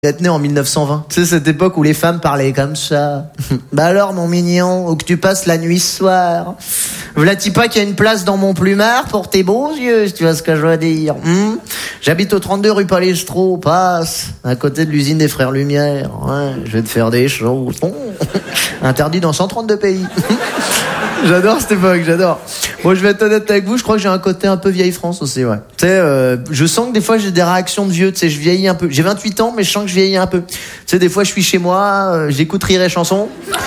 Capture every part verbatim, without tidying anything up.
être né en mille neuf cent vingt. Tu sais, cette époque où les femmes parlaient comme ça. Bah alors, mon mignon, où que tu passes la nuit ce soir. V'là-t-il pas qu'il y a une place dans mon plumard pour tes beaux yeux, si tu vois ce que je veux dire. Hum J'habite au trente-deux rue Palestro, passe, à côté de l'usine des Frères Lumière. Ouais, je vais te faire des choses. Bon. Interdit dans cent trente-deux pays. J'adore cette époque, j'adore. Bon, je vais être honnête avec vous, je crois que j'ai un côté un peu vieille France aussi, ouais. Tu sais, euh, je sens que des fois j'ai des réactions de vieux, tu sais, je vieillis un peu. J'ai vingt-huit ans, mais je sens que je vieillis un peu. Tu sais, des fois je suis chez moi, euh, j'écoute Rire et Chanson.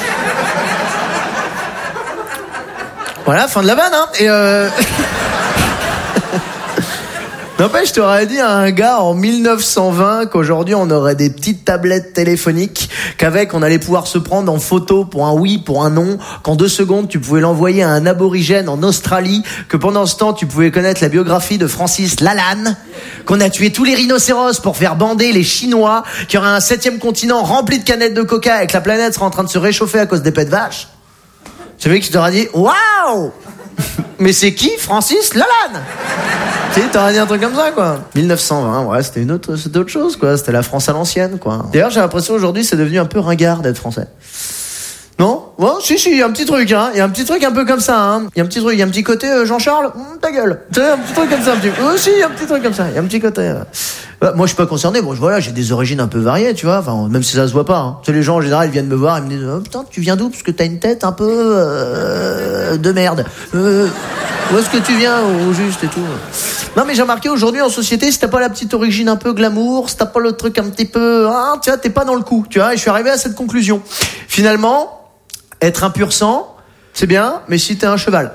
Voilà, fin de la vanne, hein. Et euh... N'empêche, je t'aurais dit à un gars en mille neuf cent vingt qu'aujourd'hui on aurait des petites tablettes téléphoniques, qu'avec on allait pouvoir se prendre en photo pour un oui, pour un non, qu'en deux secondes tu pouvais l'envoyer à un aborigène en Australie, que pendant ce temps tu pouvais connaître la biographie de Francis Lalanne, qu'on a tué tous les rhinocéros pour faire bander les Chinois, qu'il y aurait un septième continent rempli de canettes de coca et que la planète serait en train de se réchauffer à cause des pets de vache. C'est vrai que tu t'aurais dit waouh. Mais c'est qui Francis Lalanne? Tu sais, t'aurais dit un truc comme ça, quoi. mille neuf cent vingt, ouais, c'était une autre, c'était autre chose, quoi. C'était la France à l'ancienne, quoi. D'ailleurs, j'ai l'impression aujourd'hui, c'est devenu un peu ringard d'être français. Non? Ouais, si, si, il y a un petit truc, hein. Il y a un petit truc un peu comme ça, hein. Il y a un petit truc, il y a un petit côté, euh, Jean-Charles, hum, ta gueule. Tu sais, un petit truc comme ça, un petit. Oh, si, il y a un petit truc comme ça. Il y a un petit côté. Euh... Bah, moi, je suis pas concerné. Bon, voilà, j'ai des origines un peu variées, tu vois. Enfin, même si ça se voit pas, hein. Tu sais, les gens, en général, ils viennent me voir, ils me disent, oh, putain, tu viens d'où? Parce que t'as une tête un peu, euh, de merde. Euh, où est-ce que tu viens, au juste et tout? Non, mais j'ai remarqué aujourd'hui, en société, si t'as pas la petite origine un peu glamour, si t'as pas le truc un petit peu, hein, tu vois, t'es pas dans le coup, tu vois. Et je suis arrivé à cette conclusion. Finalement, être un pur sang, c'est bien, mais si t'es un cheval.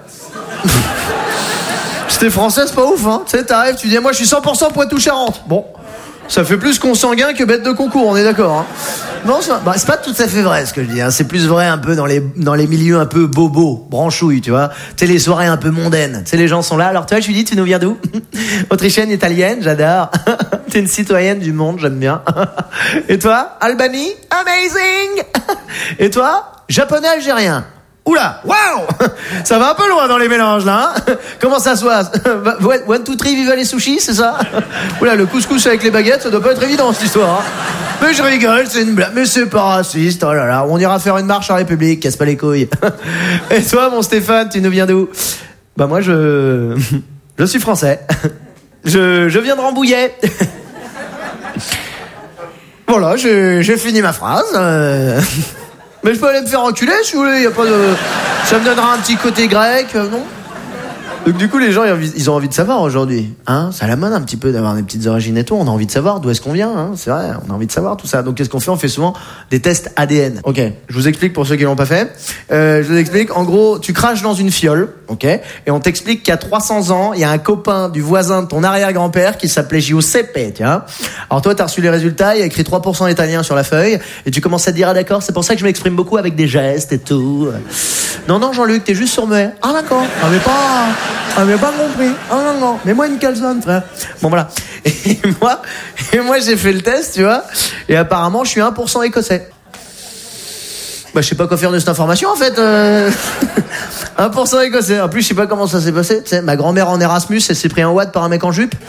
Si t'es français, c'est pas ouf, hein. Tu sais, t'arrives, tu dis, moi, je suis cent pour cent Poitou-Charentes. Bon. Ça fait plus consanguin que bête de concours, on est d'accord, hein. Non, c'est, bah, c'est pas tout à fait vrai, ce que je dis, hein. C'est plus vrai un peu dans les, dans les milieux un peu bobos, branchouilles, tu vois. Tu sais, les soirées un peu mondaines. Tu sais, les gens sont là. Alors, toi, je lui dis, tu nous viens d'où? Autrichienne, italienne, j'adore. T'es une citoyenne du monde, j'aime bien. Et toi? Albanie? Amazing! Et toi? Japonais, algérien. Oula, waouh, ça va un peu loin dans les mélanges là, hein. Comment ça se passe? One, two, three, vive les sushis, c'est ça? Oula, le couscous avec les baguettes, ça doit pas être évident cette histoire, hein. Mais je rigole, c'est une blague, mais c'est pas raciste, oh là là, on ira faire une marche en République, casse pas les couilles. Et toi, mon Stéphane, tu nous viens d'où? Bah moi, je... je suis français. Je, je viens de Rambouillet. Voilà, j'ai, j'ai fini ma phrase. Euh... Mais je peux aller me faire enculer si vous voulez, y a pas de... Ça me donnera un petit côté grec, euh, non? Donc du coup, les gens, ils ont envie de savoir aujourd'hui. Hein, ça la mode un petit peu d'avoir des petites origines et tout. On a envie de savoir d'où est-ce qu'on vient, hein, c'est vrai. On a envie de savoir tout ça. Donc qu'est-ce qu'on fait? On fait souvent des tests A D N. Ok, je vous explique pour ceux qui l'ont pas fait. Euh, je vous explique. En gros, tu craches dans une fiole, ok, et on t'explique qu'il y a trois cents ans, il y a un copain du voisin de ton arrière-grand-père qui s'appelait Giuseppe, tiens. Alors toi, t'as reçu les résultats, il y a écrit trois pour cent italien sur la feuille, et tu commences à te dire, ah d'accord, c'est pour ça que je m'exprime beaucoup avec des gestes et tout. Non, non, Jean-Luc, t'es juste sourd-muet. Ah d'accord, ah mais pas... Ah mais pas compris. Ah non non, mets-moi une calzone, frère. Bon voilà. Et moi, et moi j'ai fait le test, tu vois. Et apparemment, je suis un pour cent écossais. Bah je sais pas quoi faire de cette information en fait. Euh... un pour cent écossais. En plus, je sais pas comment ça s'est passé. Tu sais, ma grand-mère en Erasmus, elle s'est pris un watt par un mec en jupe.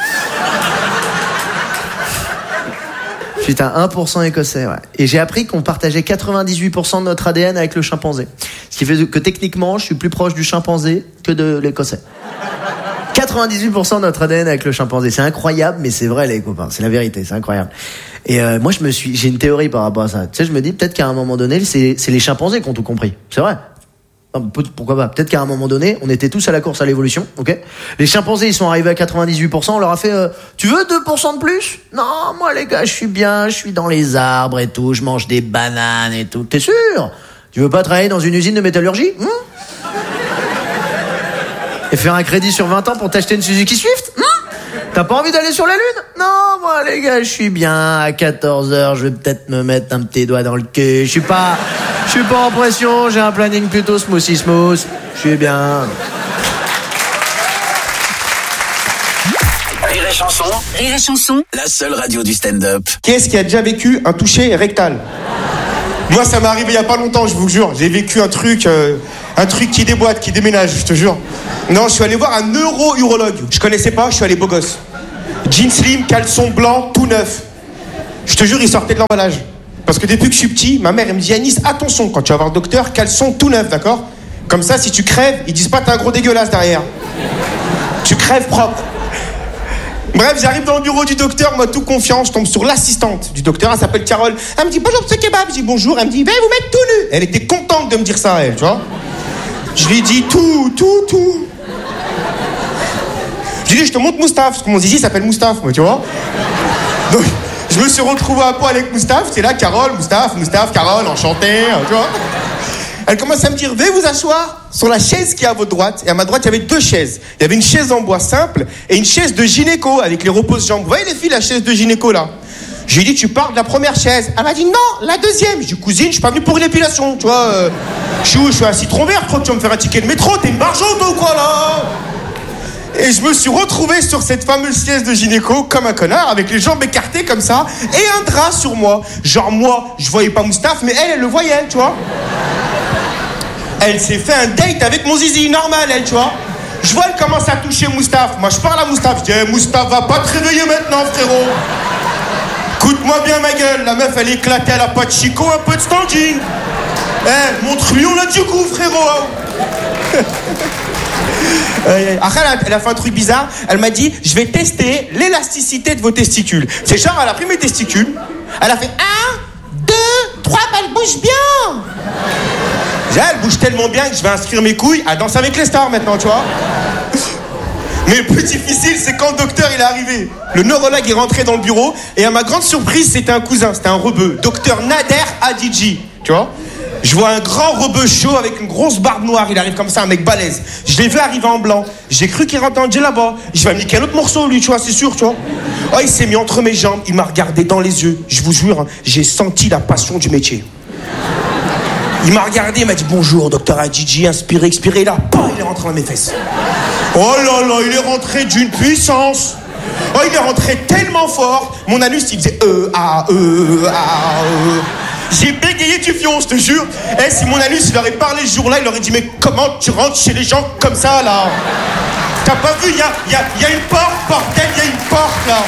Putain, un pour cent écossais, ouais. Et j'ai appris qu'on partageait quatre-vingt-dix-huit pour cent de notre A D N avec le chimpanzé. Ce qui fait que techniquement, je suis plus proche du chimpanzé que de l'écossais. quatre-vingt-dix-huit pour cent de notre A D N avec le chimpanzé. C'est incroyable, mais c'est vrai, les copains. C'est la vérité, c'est incroyable. Et euh, moi, je me suis, j'ai une théorie par rapport à ça. Tu sais, je me dis peut-être qu'à un moment donné, c'est, c'est les chimpanzés qui ont tout compris. C'est vrai. Pourquoi pas? Peut-être qu'à un moment donné, on était tous à la course à l'évolution, ok? Les chimpanzés, ils sont arrivés à quatre-vingt-dix-huit pour cent, on leur a fait, euh, tu veux deux pour cent de plus? Non, moi les gars, je suis bien, je suis dans les arbres et tout, je mange des bananes et tout. T'es sûr? Tu veux pas travailler dans une usine de métallurgie? Hum? Et faire un crédit sur vingt ans pour t'acheter une Suzuki Swift? Hum? T'as pas envie d'aller sur la Lune? Non, moi les gars, je suis bien, à quatorze heures, je vais peut-être me mettre un petit doigt dans le cul, je suis pas... Je suis pas en pression, j'ai un planning plutôt smoothie smooth. Je suis bien. Rire et Chanson. Rire et Chanson. La seule radio du stand-up. Qui est-ce qui a déjà vécu un toucher rectal? Moi, ça m'est arrivé il y a pas longtemps, je vous jure. J'ai vécu un truc, euh, un truc qui déboîte, qui déménage, je te jure. Non, je suis allé voir un neuro-urologue. Je connaissais pas, je suis allé beau gosse. Jean slim, caleçon blanc, tout neuf. Je te jure, il sortait de l'emballage. Parce que depuis que je suis petit, ma mère, elle me dit, Anis, attention, quand tu vas voir le docteur, caleçon tout neuf, d'accord? Comme ça, si tu crèves, ils disent pas t'as un gros dégueulasse derrière. Tu crèves propre. Bref, j'arrive dans le bureau du docteur, moi tout confiant, je tombe sur l'assistante du docteur, elle s'appelle Carole. Elle me dit bonjour monsieur Kebab, je dis bonjour, elle me dit veuillez vous mettre tout nu. Elle était contente de me dire ça, elle, tu vois. Je lui ai dit tout, tout, tout. Je lui ai dit je te montre Moustaphe, parce que mon zizi s'appelle Moustaphe, moi, tu vois. Donc, je me suis retrouvé à poil avec Moustaphe, c'est là Carole, Moustaphe, Moustaphe, Carole, enchanté, tu vois. Elle commence à me dire, veuillez vous asseoir sur la chaise qui est à votre droite. Et à ma droite, il y avait deux chaises. Il y avait une chaise en bois simple et une chaise de gynéco avec les repose-jambes. Vous voyez les filles, la chaise de gynéco là? Je lui ai dit, tu parles de la première chaise. Elle m'a dit, non, la deuxième. Je lui ai dit, cousine, je suis pas venu pour une épilation, tu vois. Euh, je suis où? Je suis un citron vert, toi, tu vas me faire un ticket de métro, t'es une bargeante ou quoi là? Et je me suis retrouvé sur cette fameuse chaise de gynéco comme un connard, avec les jambes écartées comme ça, et un drap sur moi. Genre moi, je voyais pas Moustaphe, mais elle, elle le voyait, tu vois. Elle s'est fait un date avec mon zizi, normal, elle, tu vois. Je vois, elle commence à toucher Moustaphe. Moi, je parle à Moustaphe. Je dis, hey, Moustaphe, va pas te réveiller maintenant, frérot. Écoute-moi bien, ma gueule. La meuf, elle est éclatée, elle a pas de chicot, un peu de standing. Eh, hey, montre-lui, on a du goût, frérot. Après, elle a, elle a fait un truc bizarre. Elle m'a dit, je vais tester l'élasticité de vos testicules. C'est genre, elle a pris mes testicules. Elle a fait un, deux, trois, bah, elle bouge bien. Elle bouge tellement bien que je vais inscrire mes couilles à Danse avec les stars maintenant, tu vois. Mais le plus difficile, c'est quand le docteur il est arrivé. Le neurologue est rentré dans le bureau et à ma grande surprise, c'était un cousin, c'était un rebeu. Docteur Nader Hadidji, tu vois. Je vois un grand rebeu chaud avec une grosse barbe noire, il arrive comme ça, un mec balèze. Je l'ai vu arriver en blanc. J'ai cru qu'il rentrait en djellaba. Je vais me niquer un autre morceau, lui, tu vois, c'est sûr, tu vois. Oh, il s'est mis entre mes jambes, il m'a regardé dans les yeux. Je vous jure, hein, j'ai senti la passion du métier. Il m'a regardé, il m'a dit bonjour, docteur Hadidji, inspiré, expiré, là, bah, il est rentré dans mes fesses. Oh là là, il est rentré d'une puissance. Oh, il est rentré tellement fort. Mon anus, il faisait E, A, E, A, E. J'ai bégayé du fion, je te jure. Eh, si mon anus, il aurait parlé ce jour-là, il aurait dit, mais comment tu rentres chez les gens comme ça, là? T'as pas vu, il y a, y, a, y a une porte, bordel, il y a une porte, là.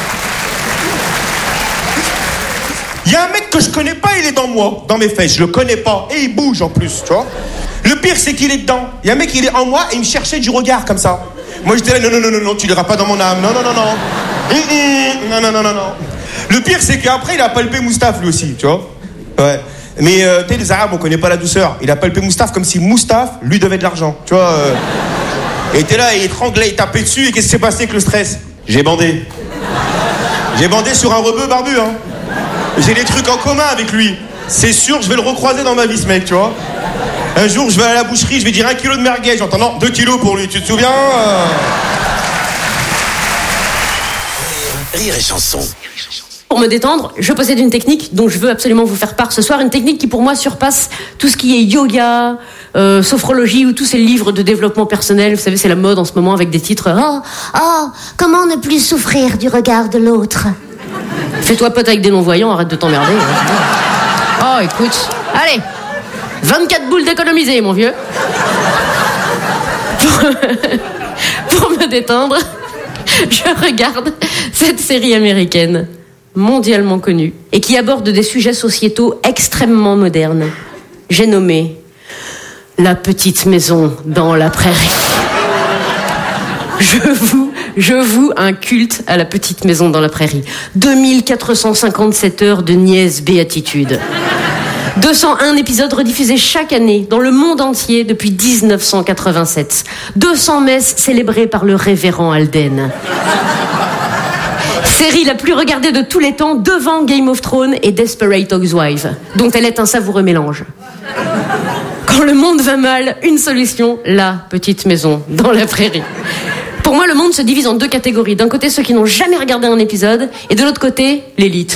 Il y a un mec que je connais pas, il est dans moi, dans mes fesses, je le connais pas, et il bouge en plus, tu vois. Le pire, c'est qu'il est dedans. Il y a un mec, il est en moi, et il me cherchait du regard, comme ça. Moi, je disais, non, non, non, non, non, tu l'iras pas dans mon âme, non, non, non, non. Mmh, mmh, non, non, non, non, non. Le pire, c'est qu'après, il a palpé Moustaphe, lui aussi, tu vois. Ouais. Mais, euh, tu sais, les Arabes, on connaît pas la douceur. Il a palpé Moustaphe comme si Moustaphe, lui, devait de l'argent, tu vois. Euh... Et il était là, il étranglait, il tapait dessus, et qu'est-ce qui s'est passé avec le stress? J'ai bandé. J'ai bandé sur un rebeu barbu, hein. J'ai des trucs en commun avec lui. C'est sûr, je vais le recroiser dans ma vie, ce mec, tu vois. Un jour, je vais à la boucherie, je vais dire un kilo de merguez. J'entends, non, deux kilos pour lui, tu te souviens euh... Rire et chanson. Pour me détendre, je possède une technique dont je veux absolument vous faire part ce soir. Une technique qui, pour moi, surpasse tout ce qui est yoga, euh, sophrologie ou tous ces livres de développement personnel. Vous savez, c'est la mode en ce moment avec des titres « Oh, oh, comment ne plus souffrir du regard de l'autre ?» Fais-toi pote avec des non-voyants, arrête de t'emmerder. Oh, écoute. Allez, vingt-quatre boules d'économiser, mon vieux. Pour, pour me détendre, je regarde cette série américaine, mondialement connue, et qui aborde des sujets sociétaux extrêmement modernes. J'ai nommé La petite maison dans la prairie. Je vous, je voue un culte à La petite maison dans la prairie. deux mille quatre cent cinquante-sept heures de niaise béatitude. deux cent un épisodes rediffusés chaque année dans le monde entier depuis dix-neuf cent quatre-vingt-sept. deux cents messes célébrées par le révérend Alden. Série la plus regardée de tous les temps devant Game of Thrones et Desperate Housewives, dont elle est un savoureux mélange. Quand le monde va mal, une solution, La petite maison dans la prairie. Pour moi, le monde se divise en deux catégories. D'un côté, ceux qui n'ont jamais regardé un épisode, et de l'autre côté, l'élite.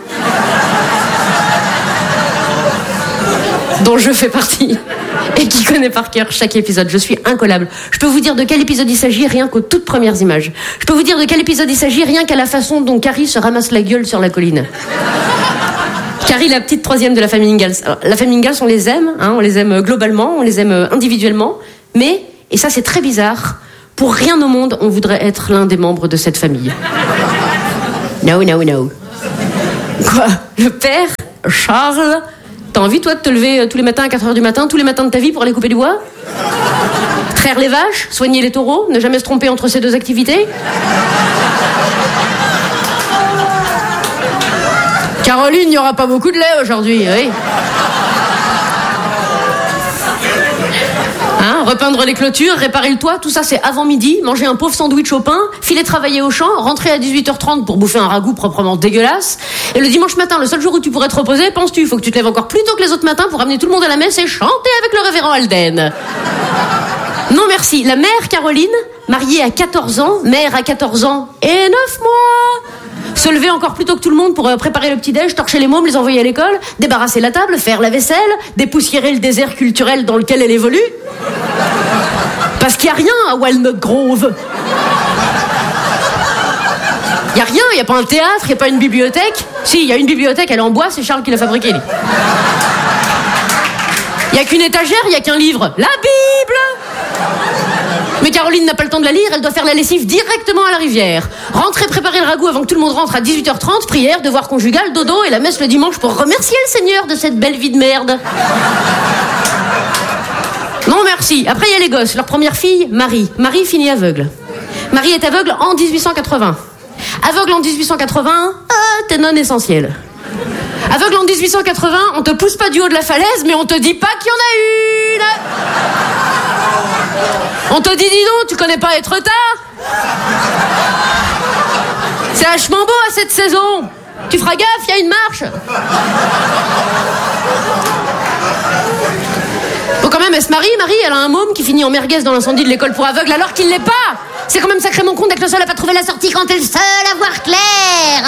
Dont je fais partie, et qui connaît par cœur chaque épisode. Je suis incollable. Je peux vous dire de quel épisode il s'agit rien qu'aux toutes premières images. Je peux vous dire de quel épisode il s'agit rien qu'à la façon dont Carrie se ramasse la gueule sur la colline. Carrie, la petite troisième de la famille Ingalls. Alors, la famille Ingalls, on les aime, hein, on les aime globalement, on les aime individuellement, mais, et ça c'est très bizarre, pour rien au monde, on voudrait être l'un des membres de cette famille. No, no, no. Quoi? Le père Charles? T'as envie, toi, de te lever tous les matins à quatre heures du matin, tous les matins de ta vie pour aller couper du bois? Traire les vaches? Soigner les taureaux? Ne jamais se tromper entre ces deux activités? Caroline, il n'y aura pas beaucoup de lait aujourd'hui, oui. Hein, repeindre les clôtures, réparer le toit, tout ça c'est avant midi, manger un pauvre sandwich au pain, filer travailler au champ, rentrer à dix-huit heures trente pour bouffer un ragoût proprement dégueulasse. Et le dimanche matin, le seul jour où tu pourrais te reposer, penses-tu, il faut que tu te lèves encore plus tôt que les autres matins pour amener tout le monde à la messe et chanter avec le révérend Alden. Non merci, la mère Caroline, mariée à quatorze ans, mère à quatorze ans et neuf mois. Se lever encore plus tôt que tout le monde pour préparer le petit-déj, torcher les mômes, les envoyer à l'école, débarrasser la table, faire la vaisselle, dépoussiérer le désert culturel dans lequel elle évolue. Parce qu'il n'y a rien à Walnut Grove. Il n'y a rien, il n'y a pas un théâtre, il n'y a pas une bibliothèque. Si, il y a une bibliothèque, elle est en bois, c'est Charles qui l'a fabriquée. Il n'y a qu'une étagère, il n'y a qu'un livre. La Bible! Mais Caroline n'a pas le temps de la lire, elle doit faire la lessive directement à la rivière. Rentrer préparer le ragoût avant que tout le monde rentre à dix-huit heures trente, prière, devoir conjugal, dodo et la messe le dimanche pour remercier le Seigneur de cette belle vie de merde. Non merci. Après il y a les gosses, leur première fille, Marie. Marie finit aveugle. Marie est aveugle en dix-huit cent quatre-vingts. Aveugle en dix-huit cent quatre-vingts, ah, t'es non essentiel. Aveugle en dix-huit cent quatre-vingts, on te pousse pas du haut de la falaise, mais on te dit pas qu'il y en a une. On te dit, dis donc, tu connais pas être tard? C'est vachement beau à cette saison. Tu feras gaffe, il y a une marche. Bon, quand même, elle se marie, Marie, elle a un môme qui finit en merguez dans l'incendie de l'école pour aveugles alors qu'il l'est pas. C'est quand même sacrément con d'être le seul à pas trouver la sortie quand t'es le seul à voir clair.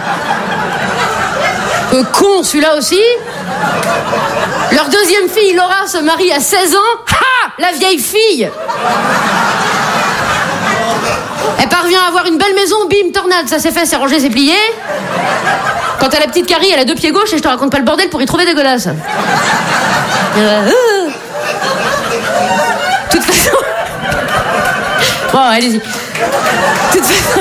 Euh, con, celui-là aussi. Leur deuxième fille, Laura, se marie à seize ans. Ha! La vieille fille. Elle parvient à avoir une belle maison, bim, tornade, ça s'est fait, c'est rangé, c'est plié. Quant à la petite Carrie, elle a deux pieds gauches et je te raconte pas le bordel pour y trouver des godasses. Euh, euh. De toute façon... Bon, allez-y. De toute façon...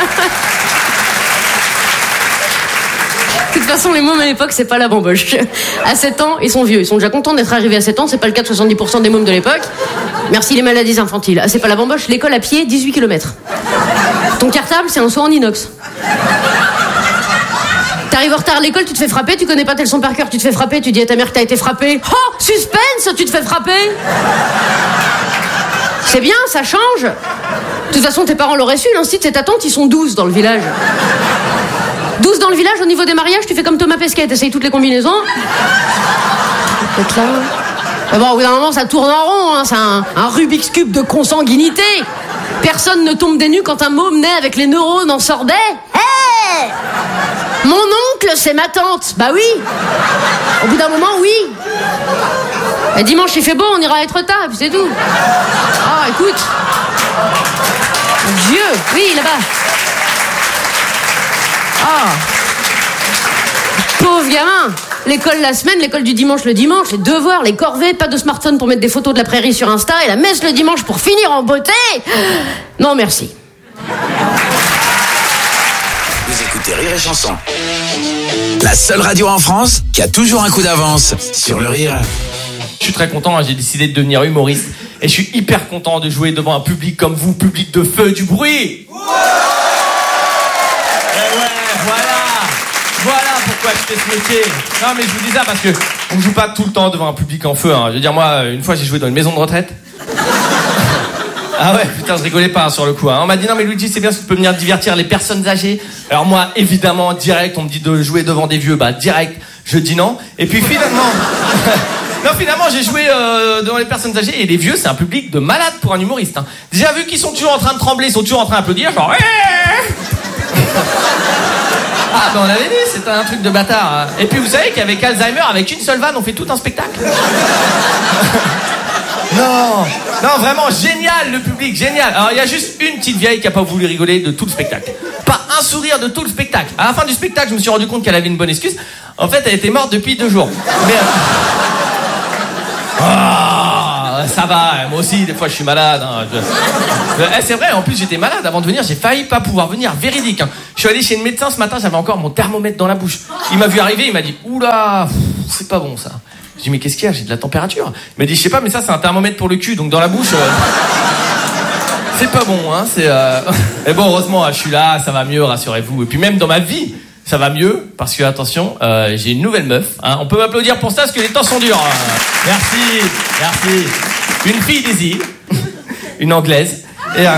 De toute façon, les mômes à l'époque, c'est pas la bamboche. À sept ans, ils sont vieux. Ils sont déjà contents d'être arrivés à sept ans. C'est pas le cas de soixante-dix pour cent des mômes de l'époque. Merci les maladies infantiles. Ah, c'est pas la bamboche. L'école à pied, dix-huit kilomètres. Ton cartable, c'est un seau en inox. T'arrives en retard à l'école, tu te fais frapper. Tu connais pas tel son par cœur, tu te fais frapper. Tu dis à ta mère que t'as été frappé. Oh, suspense, tu te fais frapper. C'est bien, ça change. De toute façon, tes parents l'auraient su. L'instit, c'est ta tante, ils sont douze dans le village. douze dans le village, au niveau des mariages, tu fais comme Thomas Pesquet, t'essayes toutes les combinaisons. Peut-être là. Mais bon, au bout d'un moment, ça tourne en rond, hein. C'est un, un Rubik's Cube de consanguinité. Personne ne tombe des nues quand un môme naît avec les neurones en sordais. Hé hey, mon oncle, c'est ma tante. Bah oui. Au bout d'un moment, oui. Et dimanche, il fait beau, on ira être tard, et puis c'est tout. Ah, écoute. Mon Dieu, oui, là-bas. Ah, pauvre gamin. L'école la semaine, l'école du dimanche le dimanche, les devoirs, les corvées, pas de smartphone pour mettre des photos de la prairie sur Insta et la messe le dimanche pour finir en beauté. Non, merci. Vous écoutez Rire et Chanson, la seule radio en France qui a toujours un coup d'avance sur le rire. Je suis très content, j'ai décidé de devenir humoriste et je suis hyper content de jouer devant un public comme vous, public de feu, du bruit. Ouais. Et ouais, voilà. Voilà pourquoi je fais ce métier. Non mais je vous dis ça parce que on joue pas tout le temps devant un public en feu, hein. Je veux dire, moi, une fois j'ai joué dans une maison de retraite. Ah ouais, putain, je rigolais pas hein, sur le coup. Hein. On m'a dit non mais Luigi, c'est bien si tu peux venir divertir les personnes âgées. Alors moi, évidemment, direct, on me dit de jouer devant des vieux. Bah direct, je dis non. Et puis finalement... non, finalement, j'ai joué euh, devant les personnes âgées. Et les vieux, c'est un public de malades pour un humoriste. Hein. Déjà vu qu'ils sont toujours en train de trembler, ils sont toujours en train d'applaudir, genre... Ah ben on avait dit, c'est un truc de bâtard. Hein. Et puis vous savez qu'avec Alzheimer, avec une seule vanne, on fait tout un spectacle. Non, non, vraiment génial le public, génial. Alors il y a juste une petite vieille qui a pas voulu rigoler de tout le spectacle. Pas un sourire de tout le spectacle. À la fin du spectacle, je me suis rendu compte qu'elle avait une bonne excuse. En fait, elle était morte depuis deux jours. Mais... Oh, ça va, moi aussi, des fois je suis malade. Hein. Je... Je... Eh, c'est vrai, en plus j'étais malade avant de venir, j'ai failli pas pouvoir venir, véridique. Hein. Je suis allé chez le médecin ce matin, j'avais encore mon thermomètre dans la bouche. Il m'a vu arriver, il m'a dit, oula, pff, c'est pas bon ça. Je dis, mais qu'est-ce qu'il y a, j'ai de la température. Il m'a dit, je sais pas, mais ça c'est un thermomètre pour le cul, donc dans la bouche... Euh... C'est pas bon, hein, c'est... Euh... Et bon, heureusement, je suis là, ça va mieux, rassurez-vous. Et puis même dans ma vie, ça va mieux, parce que, attention, euh, j'ai une nouvelle meuf. Hein. On peut m'applaudir pour ça, parce que les temps sont durs. Hein. Merci, merci. Une fille des îles, une anglaise. Et, euh...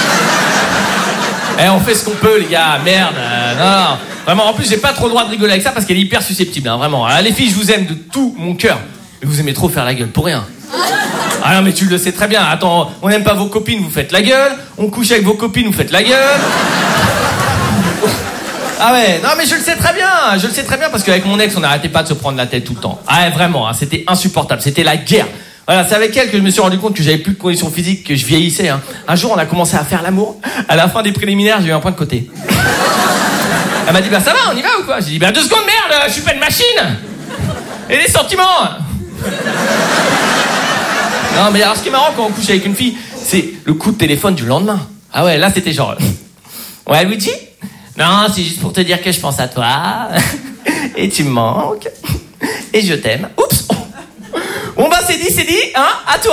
Et on fait ce qu'on peut, les gars, merde. Euh, non, non, vraiment, en plus, j'ai pas trop le droit de rigoler avec ça, parce qu'elle est hyper susceptible, hein, vraiment. Alors, les filles, je vous aime de tout mon cœur. Mais vous aimez trop faire la gueule, pour rien. Ah non, mais tu le sais très bien. Attends, on n'aime pas vos copines, vous faites la gueule. On couche avec vos copines, vous faites la gueule. Ah ouais, non mais je le sais très bien, je le sais très bien parce qu'avec mon ex, on n'arrêtait pas de se prendre la tête tout le temps. Ah ouais, vraiment, hein, c'était insupportable, c'était la guerre. Voilà, c'est avec elle que je me suis rendu compte que j'avais plus de conditions physiques, que je vieillissais. Hein. Un jour, on a commencé à faire l'amour. À la fin des préliminaires, j'ai eu un point de côté. Elle m'a dit, bah ça va, on y va ou quoi? J'ai dit, bah deux secondes, merde, je suis pas une machine. Et les sentiments. Non mais alors ce qui est marrant quand on couche avec une fille, c'est le coup de téléphone du lendemain. Ah ouais, là c'était genre... Ouais Luigi? Non, c'est juste pour te dire que je pense à toi. Et tu me manques. Et je t'aime. Oups. Bon bah c'est dit, c'est dit, hein? À toi.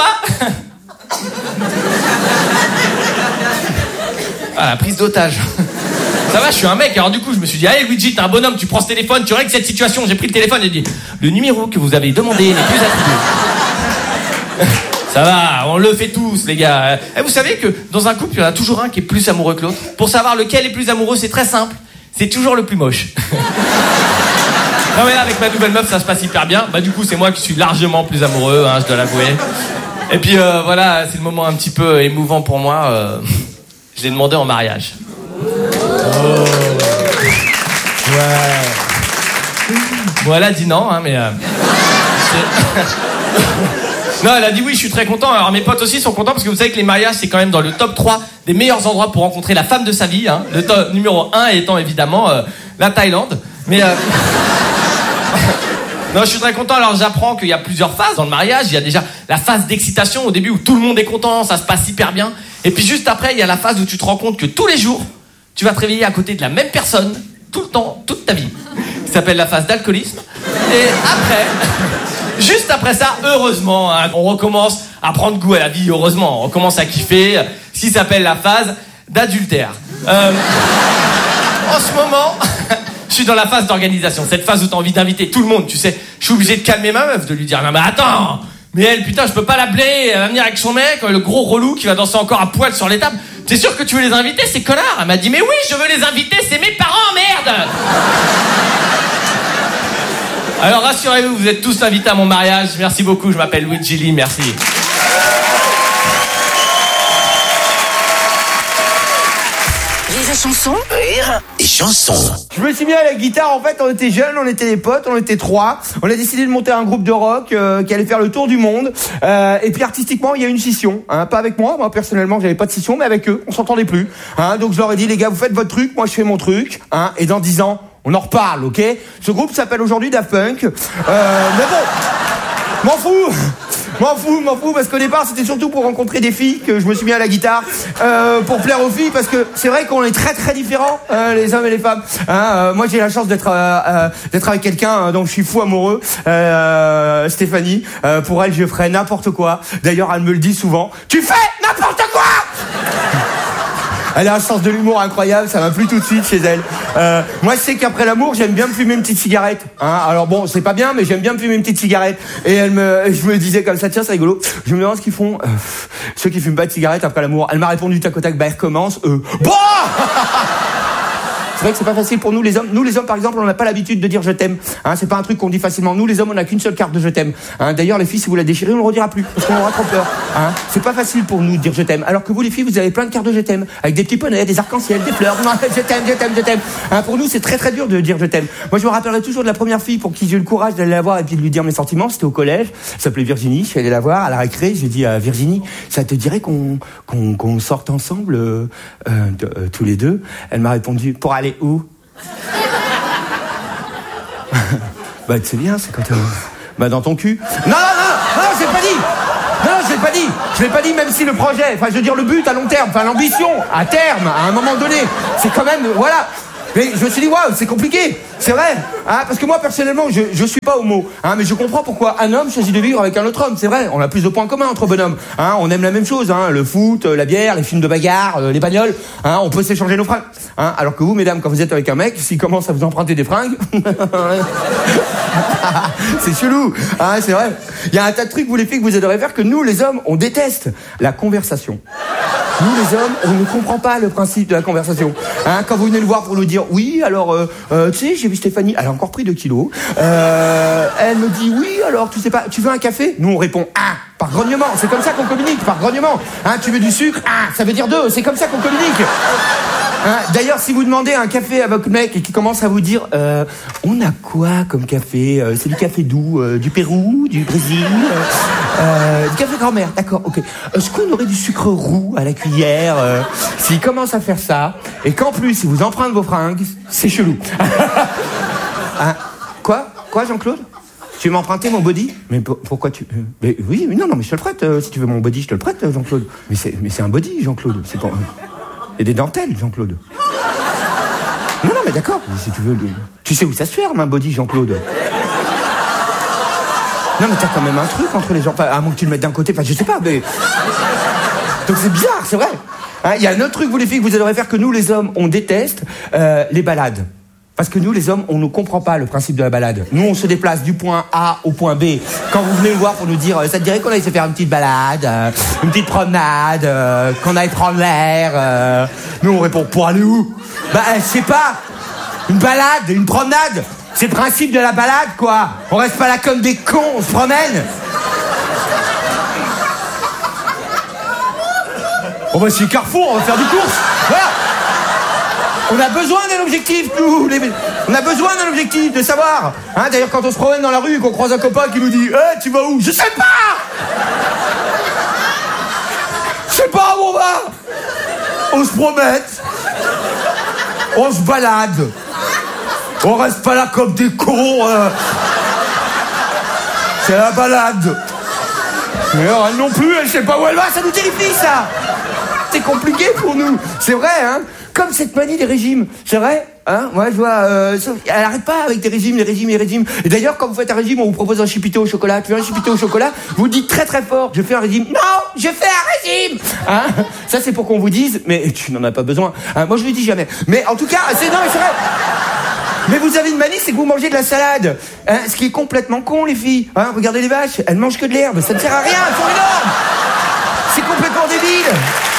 Ah la prise d'otage. Ça va, je suis un mec, alors du coup je me suis dit, allez Luigi, t'es un bonhomme, tu prends ce téléphone, tu règles cette situation. J'ai pris le téléphone et j'ai dit, le numéro que vous avez demandé n'est plus attribué. Ça va, on le fait tous, les gars. Et vous savez que dans un couple, il y en a toujours un qui est plus amoureux que l'autre. Pour savoir lequel est plus amoureux, c'est très simple. C'est toujours le plus moche. Non mais là, avec ma nouvelle meuf, ça se passe hyper bien. Bah du coup, c'est moi qui suis largement plus amoureux, hein, je dois l'avouer. Et puis euh, voilà, c'est le moment un petit peu émouvant pour moi. Euh, je l'ai demandé en mariage. Oh. Ouais. Bon, elle a dit non, hein, mais... Euh, non, elle a dit oui, je suis très content. Alors mes potes aussi sont contents parce que vous savez que les mariages, c'est quand même dans le top trois des meilleurs endroits pour rencontrer la femme de sa vie. Hein. Le top numéro un étant évidemment euh, la Thaïlande. Mais... Euh... non, je suis très content. Alors j'apprends qu'il y a plusieurs phases dans le mariage. Il y a déjà la phase d'excitation au début où tout le monde est content, ça se passe hyper bien. Et puis juste après, il y a la phase où tu te rends compte que tous les jours, tu vas te réveiller à côté de la même personne, tout le temps, toute ta vie. Ça s'appelle la phase d'alcoolisme. Et après... Juste après ça, heureusement, hein, on recommence à prendre goût à la vie, heureusement. On recommence à kiffer ce qui s'appelle la phase d'adultère. Euh, en ce moment, je suis dans la phase d'organisation. Cette phase où t'as envie d'inviter tout le monde, tu sais. Je suis obligé de calmer ma meuf, de lui dire, non mais attends, mais elle, putain, je peux pas l'appeler, elle va venir avec son mec, le gros relou qui va danser encore à poil sur les tables. T'es sûr que tu veux les inviter, ces connards? Elle m'a dit, mais oui, je veux les inviter, c'est mes parents, merde. Alors rassurez-vous, vous êtes tous invités à mon mariage. Merci beaucoup, je m'appelle Luigi Lee, merci. Rire et chanson. Rire et chanson. Je me suis mis à la guitare, en fait, on était jeunes, on était des potes, on était trois. On a décidé de monter un groupe de rock euh, qui allait faire le tour du monde. Euh, et puis artistiquement, il y a une scission. Hein, pas avec moi, moi personnellement, j'avais pas de scission, mais avec eux, on s'entendait plus. Hein, donc je leur ai dit, les gars, vous faites votre truc, moi je fais mon truc. Hein, et dans dix ans, on en reparle, ok? Ce groupe s'appelle aujourd'hui Daft Punk. Euh, mais bon, m'en fous, m'en fous, m'en fous, parce qu'au départ, c'était surtout pour rencontrer des filles que je me suis mis à la guitare, euh, pour plaire aux filles, parce que c'est vrai qu'on est très très différents, euh, les hommes et les femmes. Hein, euh, moi, j'ai la chance d'être euh, euh, d'être avec quelqu'un euh, dont je suis fou amoureux, euh, Stéphanie. Euh, pour elle, je ferais n'importe quoi. D'ailleurs, elle me le dit souvent. Tu fais n'importe quoi. Elle a un sens de l'humour incroyable, ça m'a plu tout de suite chez elle. Euh, moi, je sais qu'après l'amour, j'aime bien me fumer une petite cigarette. Hein, alors bon, c'est pas bien, mais j'aime bien me fumer une petite cigarette. Et elle me, je me disais comme ça, tiens, c'est rigolo. Je me demande ce qu'ils font, euh, ceux qui fument pas de cigarette après l'amour. Elle m'a répondu tac au tac, bah, elle recommence. Euh, bon. C'est vrai que c'est pas facile pour nous les hommes. Nous les hommes par exemple, on n'a pas l'habitude de dire je t'aime. Hein, c'est pas un truc qu'on dit facilement. Nous les hommes, on n'a qu'une seule carte de je t'aime. Hein, d'ailleurs les filles, si vous la déchirez, on ne le redira plus parce qu'on aura trop peur. Hein, c'est pas facile pour nous de dire je t'aime. Alors que vous les filles, vous avez plein de cartes de je t'aime avec des petits poneys, des arcs-en-ciel, des fleurs. Non, je t'aime, je t'aime, je t'aime. Hein, pour nous, c'est très très dur de dire je t'aime. Moi, je me rappellerai toujours de la première fille pour qui j'ai eu le courage d'aller la voir et puis de lui dire mes sentiments. C'était au collège. Elle s'appelait Virginie. Je suis allé la voir à la récré. J'ai dit à Virginie, ça te dirait qu'on qu'on, qu'on sorte ensemble euh, euh, euh, tous les deux? Elle m'a répondu, pour aller où? Bah tu sais bien, c'est quand euh, bah dans ton cul. Non non non non, j'ai pas dit. Non, j'ai l'ai pas dit. Je l'ai pas dit, même si le projet, enfin, je veux dire, le but à long terme, enfin, l'ambition, à terme, à un moment donné, c'est quand même, voilà. Mais je me suis dit, waouh, c'est compliqué, c'est vrai, hein, parce que moi, personnellement, je, je suis pas homo, hein, mais je comprends pourquoi un homme choisit de vivre avec un autre homme, c'est vrai, on a plus de points communs entre bonhommes, hein, on aime la même chose, hein, le foot, la bière, les films de bagarre, euh, les bagnoles, hein, on peut s'échanger nos fringues, hein, alors que vous, mesdames, quand vous êtes avec un mec, s'il commence à vous emprunter des fringues, c'est chelou, hein, c'est vrai, il y a un tas de trucs, vous les filles, que vous adorez faire, que nous, les hommes, on déteste, la conversation. Nous, les hommes, on ne comprend pas le principe de la conversation. Hein, quand vous venez nous voir pour nous dire, oui, alors, euh, euh, tu sais, j'ai vu Stéphanie, elle a encore pris deux kilos. Euh, elle me dit, oui, alors, tu sais pas, tu veux un café? Nous, on répond, ah, par grognement. C'est comme ça qu'on communique, par grognement. Hein, tu veux du sucre? Ah, ça veut dire deux. C'est comme ça qu'on communique. Hein, d'ailleurs, si vous demandez un café à votre mec et qu'il commence à vous dire, euh, on a quoi comme café? euh, C'est du café d'où? euh, Du Pérou, du Brésil, euh, euh, du café grand-mère. D'accord, ok. Est-ce qu'on aurait du sucre roux à la cuillère? euh, S'il commence à faire ça et qu'en plus il vous emprunte vos fringues, c'est chelou. Hein, quoi? Quoi, Jean-Claude? Tu veux m'emprunter mon body? Mais pour, pourquoi tu... Euh, mais oui, mais non, non, mais je te le prête. Euh, si tu veux mon body, je te le prête, Jean-Claude. Mais c'est, mais c'est un body, Jean-Claude. C'est pas... Il y a des dentelles, Jean-Claude. Non, non, mais d'accord. Mais si tu veux... Tu sais où ça se ferme, un body, Jean-Claude? Non, mais t'as quand même un truc entre les gens. Enfin, à moins que tu le mettes d'un côté, enfin, je sais pas, mais... Donc c'est bizarre, c'est vrai. Il hein, y a un autre truc, vous les filles, que vous adorez faire, que nous, les hommes, on déteste, euh, les balades. Parce que nous, les hommes, on ne comprend pas le principe de la balade. Nous, on se déplace du point A au point B. Quand vous venez nous voir pour nous dire, ça te dirait qu'on aille se faire une petite balade, euh, une petite promenade, euh, qu'on aille prendre l'air, euh... nous, on répond, pour aller où? Bah, je sais pas. Une balade, une promenade. C'est le principe de la balade, quoi. On reste pas là comme des cons, on se promène. On va chez Carrefour, on va faire du course. Voilà. On a besoin d'un objectif, nous. Les... On a besoin d'un objectif, de savoir. Hein, d'ailleurs, quand on se promène dans la rue et qu'on croise un copain qui nous dit, hey, tu vas où? Je sais pas. Je sais pas où on va. On se promène. On se balade. On reste pas là comme des cons. Euh... C'est la balade. Mais alors, elle non plus, elle sait pas où elle va, ça nous terrifie, ça. C'est compliqué pour nous. C'est vrai, hein. Comme cette manie des régimes, c'est vrai, hein. Moi, je vois, euh, elle arrête pas avec des régimes, les régimes, les régimes. Et d'ailleurs, quand vous faites un régime, on vous propose un chipito au chocolat. Tu veux un chipito au chocolat? Vous dites très très fort, je fais un régime. Non, je fais un régime. Hein. Ça, c'est pour qu'on vous dise, mais tu n'en as pas besoin. Hein. Moi, je le dis jamais. Mais en tout cas, c'est non, mais c'est vrai. Mais vous avez une manie, c'est que vous mangez de la salade. Hein, ce qui est complètement con, les filles. Hein, regardez les vaches, elles mangent que de l'herbe. Ça ne sert à rien, elles sont énormes. C'est complètement débile.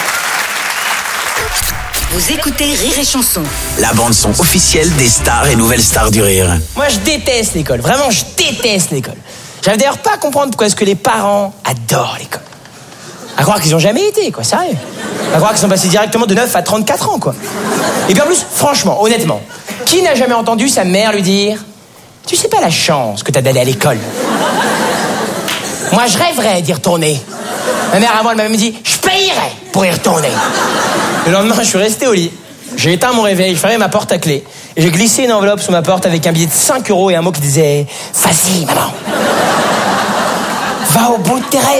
Vous écoutez Rire et Chanson. La bande-son officielle des stars et nouvelles stars du rire. Moi, je déteste l'école. Vraiment, je déteste l'école. J'arrive d'ailleurs pas à comprendre pourquoi est-ce que les parents adorent l'école. À croire qu'ils ont jamais été, quoi, sérieux. À croire qu'ils sont passés directement de neuf à trente-quatre ans, quoi. Et puis en plus, franchement, honnêtement, qui n'a jamais entendu sa mère lui dire « Tu sais pas la chance que t'as d'aller à l'école ?» Moi, je rêverais d'y retourner. Ma mère, à moi, elle m'a même dit « Je payerais pour y retourner !» Le lendemain, je suis resté au lit. J'ai éteint mon réveil, j'ai fermé ma porte à clé. Et j'ai glissé une enveloppe sous ma porte avec un billet de cinq euros et un mot qui disait « Vas-y, maman. Va au bout de tes rêves. »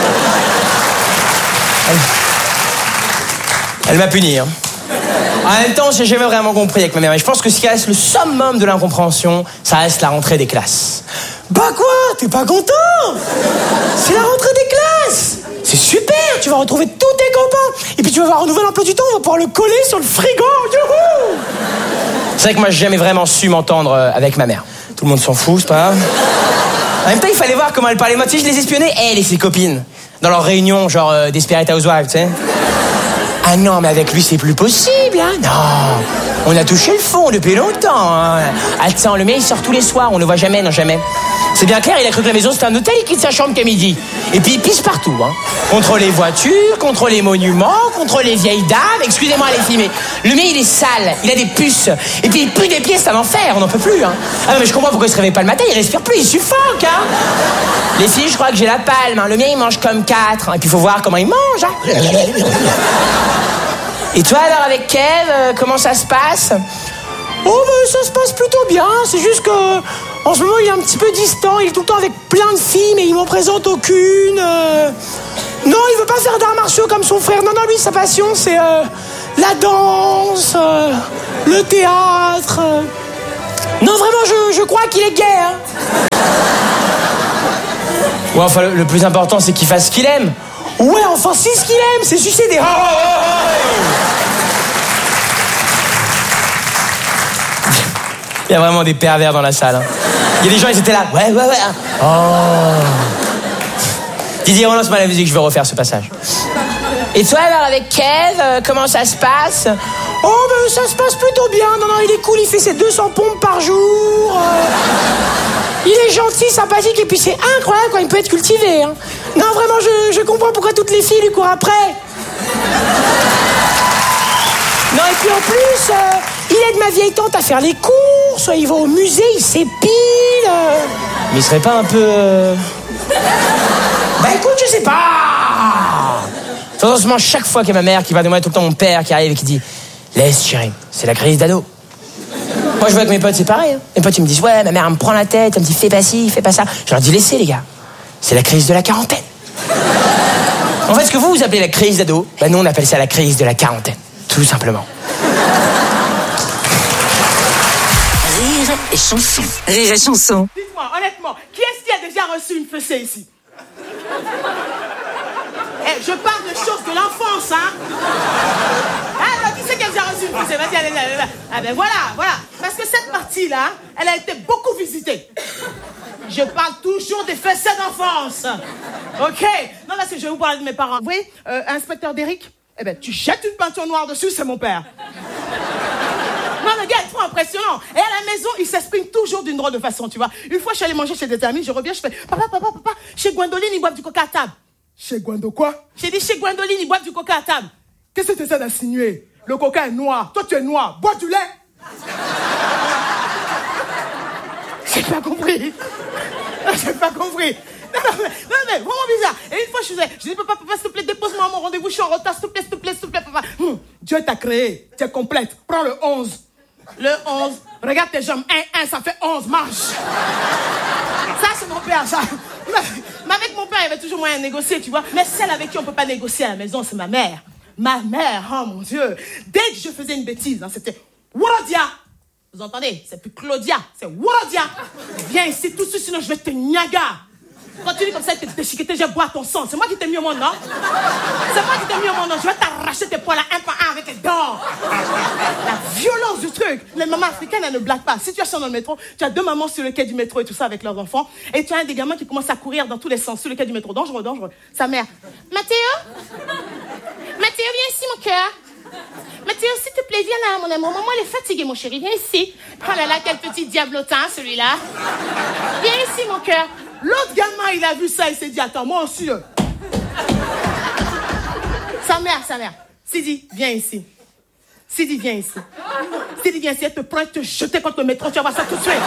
Elle, Elle m'a puni, hein. En même temps, j'ai jamais vraiment compris avec ma mère. Et je pense que ce qui reste le summum de l'incompréhension, ça reste la rentrée des classes. Bah quoi? T'es pas content? C'est la rentrée des classes. C'est super, tu vas retrouver tous tes copains. Et puis tu vas avoir un nouvel emploi du temps, on va pouvoir le coller sur le frigo. Youhou! C'est vrai que moi, j'ai jamais vraiment su m'entendre avec ma mère. Tout le monde s'en fout, c'est pas grave. En même temps, il fallait voir comment elle parlait. Moi, tu sais, je les espionnais, elle et ses copines. Dans leurs réunions, genre euh, Desperate Housewives, tu sais. Ah non, mais avec lui, c'est plus possible, hein. Non, on a touché le fond depuis longtemps, hein. Attends, le mien, il sort tous les soirs, on le voit jamais, non, jamais. C'est bien clair, il a cru que la maison, c'était un hôtel, il quitte sa chambre qu'à midi. Et puis, il pisse partout, hein. Contre les voitures, contre les monuments, contre les vieilles dames. Excusez-moi, les filles, mais le mien, il est sale, il a des puces. Et puis, il pue des pieds, c'est un enfer, on n'en peut plus, hein. Ah non, mais je comprends pourquoi il se réveille pas le matin, il respire plus, il suffoque, hein. Les filles, je crois que j'ai la palme, hein. Le mien, il mange comme quatre, hein. Et puis, il faut voir comment il mange, hein. Et toi, alors, avec Kev, euh, comment ça se passe? Oh, ben, ça se passe plutôt bien. C'est juste que, en ce moment, il est un petit peu distant. Il est tout le temps avec plein de filles, mais il m'en présente aucune. Euh... Non, il veut pas faire d'arts martiaux comme son frère. Non, non, lui, sa passion, c'est euh, la danse, euh, le théâtre. euh. Non, vraiment, je, je crois qu'il est gay. Hein. Ouais, enfin, le, le plus important, c'est qu'il fasse ce qu'il aime. Ouais, enfin, c'est ce qu'il aime, c'est sucer des... Il y a vraiment des pervers dans la salle. Hein. Il y a des gens, ils étaient là. Ouais, ouais, ouais. Oh. Didier, relance-moi la musique, je veux refaire ce passage. Et toi, alors, avec Kev, euh, comment ça se passe? Oh, ben, ça se passe plutôt bien. Non, non, il est cool, il fait ses deux cents pompes par jour. Euh... Il est gentil, sympathique, et puis c'est incroyable quand il peut être cultivé. Hein. Non, vraiment, je, je comprends pourquoi toutes les filles lui courent après. Non, et puis en plus, euh, il aide ma vieille tante à faire les courses, il va au musée, il s'épile. Euh... Mais il serait pas un peu... Euh... Bah écoute, je sais pas. Franchement, chaque fois qu'il y a ma mère qui va demander tout le temps mon père qui arrive et qui dit « Laisse, chérie, c'est la crise d'ado. » Moi, je vois avec mes potes, c'est pareil. Hein. Mes potes, ils me disent « Ouais, ma mère, elle me prend la tête, elle me dit fais pas ci, fais pas ça. » Je leur dis « Laissez, les gars. C'est la crise de la quarantaine. » En fait, ce que vous, vous appelez la crise d'ado, bah nous, on appelle ça la crise de la quarantaine. Tout simplement. Rire et chanson. Rire et chanson. Dites-moi, honnêtement, qui est-ce qui a déjà reçu une fessée ici? Eh, je parle de choses de l'enfance, hein. Alors, qui c'est qui a déjà reçu une fessée? Vas-y, allez, allez, allez. Ah ben voilà, voilà. Parce que cette partie-là, elle a été beaucoup visitée. Je parle toujours des fessées d'enfance. Ok? Non, parce que je vais vous parler de mes parents. Vous voyez, euh, inspecteur Derrick? Eh ben, tu jettes une peinture noire dessus, c'est mon père. Non, le gars est trop impressionnant. Et à la maison, il s'exprime toujours d'une drôle de façon, tu vois. Une fois, je suis allée manger chez des amis, je reviens, je fais « Papa, papa, papa, chez Gwendoline, ils boivent du coca à table. » Chez Gwendo quoi? J'ai dit chez Gwendoline, ils boivent du coca à table. Qu'est-ce que tu essaies d'insinuer? Le coca est noir, toi tu es noir, bois du lait. J'ai pas compris. J'ai pas compris. Non, non, mais, non, mais vraiment bizarre. Et une fois, je faisais, je dis, papa, papa, s'il te plaît, dépose-moi à mon rendez-vous, je suis en retard, s'il te plaît, s'il te plaît, s'il te plaît, papa. Hum, Dieu t'a créé, tu es complète. Prends le onze. Le onze. Regarde tes jambes, un, un, ça fait onze, marche. Ça, c'est mon père, ça. Mais avec mon père, il y avait toujours moyen de négocier, tu vois. Mais celle avec qui on peut pas négocier à la maison, c'est ma mère. Ma mère, oh mon Dieu. Dès que je faisais une bêtise, hein, c'était Worodia. Vous entendez? C'est plus Claudia, c'est Worodia. Viens ici tout de suite, sinon je vais te niaga. Continue comme ça, te déchiqueter, je bois ton sang. C'est moi qui t'ai mis au monde, non? C'est moi qui t'ai mis au monde, non? Je vais t'arracher tes poils à un par un avec les dents. La violence du truc. Les mamans africaines, elles ne blaguent pas. Situation dans le métro, tu as deux mamans sur le quai du métro et tout ça avec leurs enfants. Et tu as un des gamins qui commence à courir dans tous les sens sur le quai du métro. Dangereux, dangereux. Sa mère. Mathéo? Mathéo, viens ici, mon cœur. Mathéo, s'il te plaît, viens là, mon amour. Maman, elle est fatiguée, mon chéri. Viens ici. Oh là là, quel petit diablotin, celui-là. Viens ici, mon cœur. L'autre gamin, il a vu ça, il s'est dit, attends, moi aussi. Euh. Sa mère, sa mère. Sidi, viens ici. Sidi, viens ici. Sidi, viens ici, elle te prend et te jeter contre le métro, tu vas voir ça tout de suite.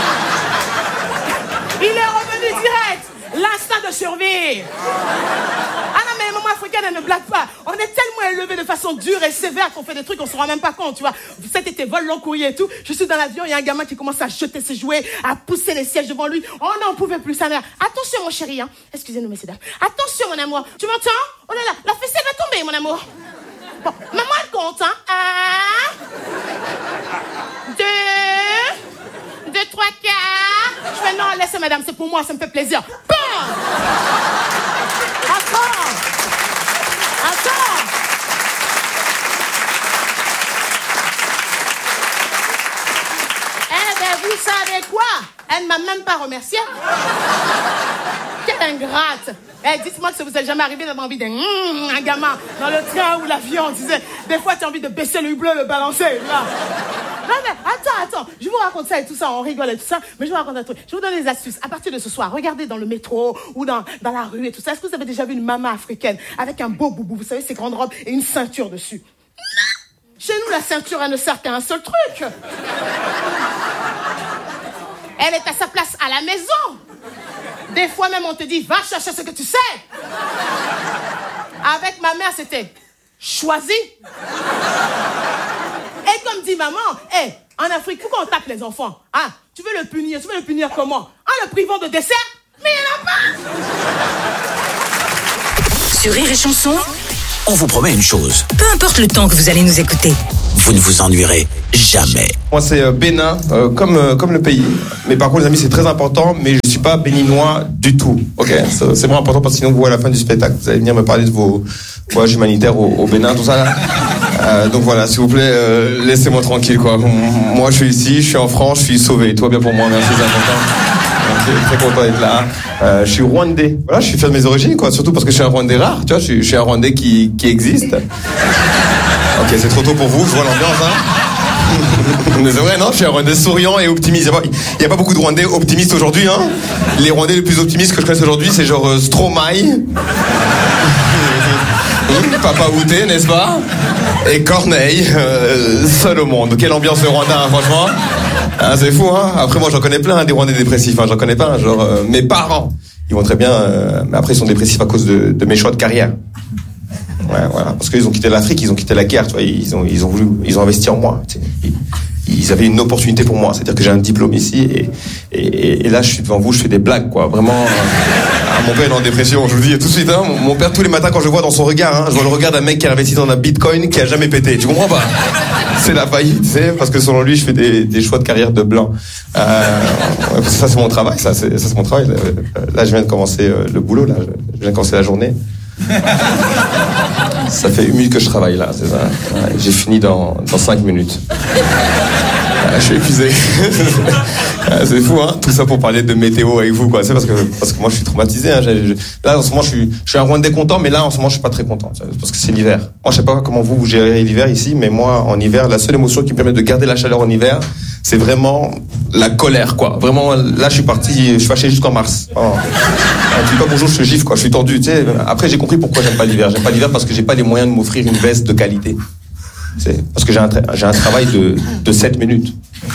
Il est revenu direct. L'instinct de survie. Ah non, mais les mamans africaines, elles ne blaguent pas. On est tellement élevés de façon dure et sévère qu'on fait des trucs qu'on se rend même pas compte, tu vois. Cet été, vol long courrier et tout. Je suis dans l'avion, il y a un gamin qui commence à jeter ses jouets, à pousser les sièges devant lui. Oh non, on pouvait plus, sa mère. Attention, mon chéri, hein. Excusez-nous, messieurs, dames. Attention, mon amour. Tu m'entends? Oh là là, la fessée va tomber, mon amour. Bon, maman, elle compte, hein. Un, deux, deux, trois, quatre. Je fais non, laissez, madame, c'est pour moi, ça me fait plaisir. Bam! Attends! Attends! Eh ben, vous savez quoi? Elle ne m'a même pas remercié. Quelle ingrate! Eh, dites-moi que ça vous est jamais arrivé d'avoir envie d'un mmh, un gamin dans le train ou l'avion, tu sais. Des fois, tu as envie de baisser le hublot, le balancer, là. Non, mais attends, attends. Je vous raconte ça et tout ça, on rigole et tout ça, mais je vous raconte un truc. Je vous donne des astuces. À partir de ce soir, regardez dans le métro ou dans, dans la rue et tout ça. Est-ce que vous avez déjà vu une maman africaine avec un beau boubou, vous savez, ces grandes robes et une ceinture dessus? Non. Chez nous, la ceinture, elle ne sert qu'à un seul truc. Elle est à sa place à la maison. Des fois même, on te dit, va chercher ce que tu sais. Avec ma mère, c'était choisi. Et comme dit maman, hey, en Afrique, pourquoi on tape les enfants? Ah, tu veux le punir, tu veux le punir comment? En le privant de dessert? Mais il n'y en a pas. Sur Rire et Chanson, On vous promet une chose, peu importe le temps que vous allez nous écouter. vous ne vous ennuierez jamais. Moi, c'est euh, Bénin, euh, comme, euh, comme le pays. Mais par contre, les amis, c'est très important, mais je suis pas béninois du tout. Ok, c'est, c'est vraiment important parce que sinon, vous, à la fin du spectacle, vous allez venir me parler de vos voyages humanitaires au, au Bénin, tout ça là. Euh, donc voilà, s'il vous plaît, euh, laissez-moi tranquille, quoi. Moi, je suis ici, je suis en France, je suis sauvé. Tout va bien pour moi, merci, c'est important. Merci, très content d'être là. Euh, je suis rwandais. Voilà, je suis fier de mes origines, quoi. Surtout parce que je suis un rwandais rare, tu vois. Je suis, je suis un rwandais qui, qui existe. Ok, c'est trop tôt pour vous, je vois l'ambiance, hein. Mais c'est vrai, non, je suis un Rwandais souriant et optimiste. Il n'y a pas beaucoup de Rwandais optimistes aujourd'hui, hein. Les Rwandais les plus optimistes que je connaisse aujourd'hui, c'est genre euh, Stromae, Papa Outé, n'est-ce pas? Et Corneille, euh, seul au monde. Quelle ambiance le Rwanda, hein, franchement. Hein, c'est fou, hein. Après, moi, j'en connais plein, hein, des Rwandais dépressifs, hein. J'en connais pas, hein, genre euh, mes parents. Ils vont très bien, euh, mais après, ils sont dépressifs à cause de, de mes choix de carrière. Ouais, voilà, parce qu'ils ont quitté l'Afrique, ils ont quitté la guerre, tu vois, ils ont, ils ont voulu, ils ont investi en moi. Tu sais. Ils, ils avaient une opportunité pour moi, c'est-à-dire que j'ai un diplôme ici et, et, et là, je suis devant vous, je fais des blagues, quoi. Vraiment, euh, mon père est en dépression, je vous le dis tout de suite. Hein, mon, mon père, tous les matins, quand je le vois dans son regard, hein, je vois le regard d'un mec qui a investi dans un bitcoin qui a jamais pété. Tu comprends pas? C'est la faillite, tu sais, parce que selon lui, je fais des, des choix de carrière de blanc. Euh, ouais, ça, c'est mon travail, ça, c'est, ça, c'est mon travail. Là, je viens de commencer euh, le boulot, là, je viens de commencer la journée. Ça fait une minute que je travaille là, c'est ça. Ouais, j'ai fini dans, dans cinq minutes. Ouais, je suis épuisé. Ouais, c'est fou, hein. Tout ça pour parler de météo avec vous, quoi. C'est parce que, parce que moi je suis traumatisé, hein. J'ai, j'ai, là, en ce moment, je suis, je suis un Rwandais content, mais là, en ce moment, je suis pas très content. Parce que c'est l'hiver. Moi, je sais pas comment vous, vous gérez l'hiver ici, mais moi, en hiver, la seule émotion qui me permet de garder la chaleur en hiver, c'est vraiment la colère, quoi. Vraiment, là, je suis parti, je suis fâché jusqu'en mars. Oh. Tu dis pas bonjour, je te gifle, quoi. Je suis tendu, tu sais. Après, j'ai compris pourquoi j'aime pas l'hiver. J'aime pas l'hiver parce que j'ai pas les moyens de m'offrir une veste de qualité. C'est parce que j'ai un, tra- j'ai un travail de, de sept minutes.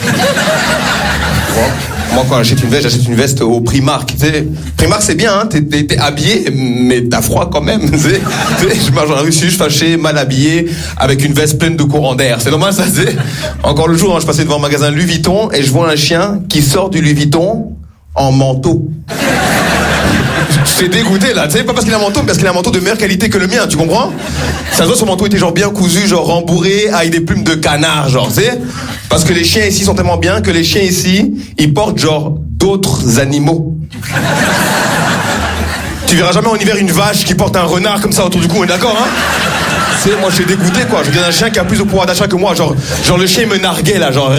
Bon. Moi, quand j'achète une veste, j'achète une veste au Primark. Tu sais, Primark, c'est bien, hein, t'es, t'es, t'es habillé, mais t'as froid quand même. Tu sais, tu sais, je marche dans la rue, je suis fâché, mal habillé, avec une veste pleine de courant d'air. C'est normal, ça, c'est. Encore le jour, hein, je passais devant un magasin Louis Vuitton et je vois un chien qui sort du Louis Vuitton en manteau. J'étais dégoûté là, tu sais, pas parce qu'il a un manteau, mais parce qu'il a un manteau de meilleure qualité que le mien, tu comprends? Ça se voit, son manteau était genre bien cousu, genre rembourré, avec des plumes de canard, genre, tu sais. Parce que les chiens ici sont tellement bien que les chiens ici, ils portent genre d'autres animaux. Tu verras jamais en hiver une vache qui porte un renard comme ça autour du cou, on est d'accord, hein? Tu sais, moi je suis dégoûté, quoi. Je regarde un chien qui a plus de pouvoir d'achat que moi, genre, genre le chien me narguait là, genre.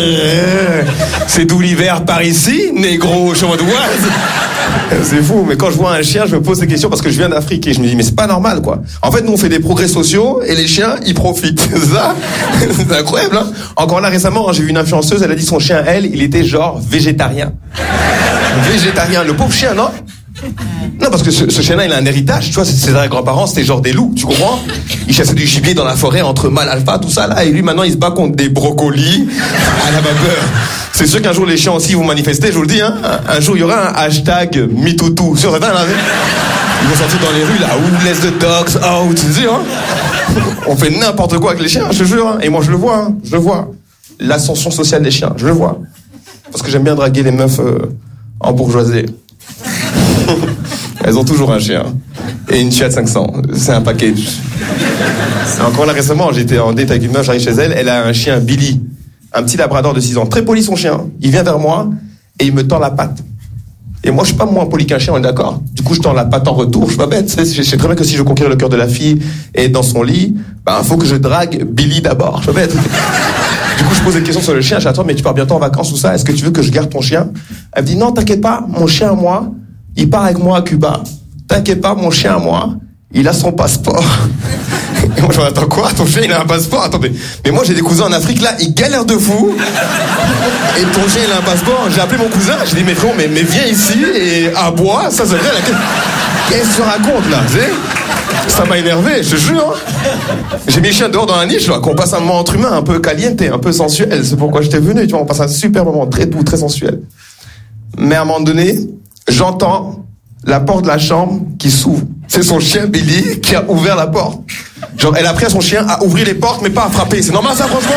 C'est d'où l'hiver par ici, négro, je suis en mode what? C'est fou, mais quand je vois un chien, je me pose des questions parce que je viens d'Afrique et je me dis, mais c'est pas normal, quoi. En fait, nous, on fait des progrès sociaux et les chiens, ils profitent. C'est ça? C'est incroyable, hein. Encore là, récemment, j'ai vu une influenceuse, elle a dit son chien, elle, il était genre végétarien. Végétarien, le pauvre chien, non? Non, parce que ce, ce chien-là, il a un héritage, tu vois, ses grands-parents, c'était genre des loups, tu comprends? Il chassait du gibier dans la forêt entre mâles alpha, tout ça, là, et lui, maintenant, il se bat contre des brocolis à la vapeur. C'est sûr qu'un jour, les chiens aussi vont manifester, je vous le dis, hein. Un, un jour, il y aura un hashtag MeTooToo. Sur certains, là, ils vont sortir dans les rues, là, who let the dogs out, tu sais, hein. On fait n'importe quoi avec les chiens, je te jure, hein. Et moi, je le vois, hein. Je le vois. L'ascension sociale des chiens, je le vois. Parce que j'aime bien draguer les meufs euh, en bourgeoisie. Elles ont toujours un chien. Et une Fiat cinq cents. C'est un package. Encore là récemment, j'étais en date avec une meuf, j'arrive chez elle, elle a un chien Billy. Un petit labrador de six ans. Très poli son chien. Il vient vers moi et il me tend la patte. Et moi, je suis pas moins poli qu'un chien, on est d'accord? Du coup, je tends la patte en retour, je suis pas bête. Je sais très bien que si je veux conquérir le cœur de la fille et dans son lit, bah, faut que je drague Billy d'abord, je suis pas bête. Du coup, je pose des questions sur le chien. J'attends, mais tu pars bientôt en vacances ou ça? Est-ce que tu veux que je garde ton chien? Elle me dit, non, t'inquiète pas, mon chien à moi, il part avec moi à Cuba. T'inquiète pas, mon chien à moi, il a son passeport. Et moi, je me dis, attends quoi? Ton chien, il a un passeport? Attendez. Mais moi, j'ai des cousins en Afrique, là, ils galèrent de fou. Et ton chien, il a un passeport. J'ai appelé mon cousin, j'ai dit, mais frérot, mais, mais viens ici et aboie. Ça, c'est vrai, là. Qu'est-ce que tu racontes, là? Tu sais? Ça m'a énervé, je te jure. J'ai mis le chien dehors dans la niche, là, qu'on passe un moment entre humains, un peu caliente, un peu sensuel. C'est pourquoi j'étais venu, tu vois, on passe un super moment, très doux, très sensuel. Mais à un moment donné, j'entends la porte de la chambre qui s'ouvre. C'est son chien Billy qui a ouvert la porte. Genre, elle a appris à son chien à ouvrir les portes, mais pas à frapper. C'est normal, ça, franchement?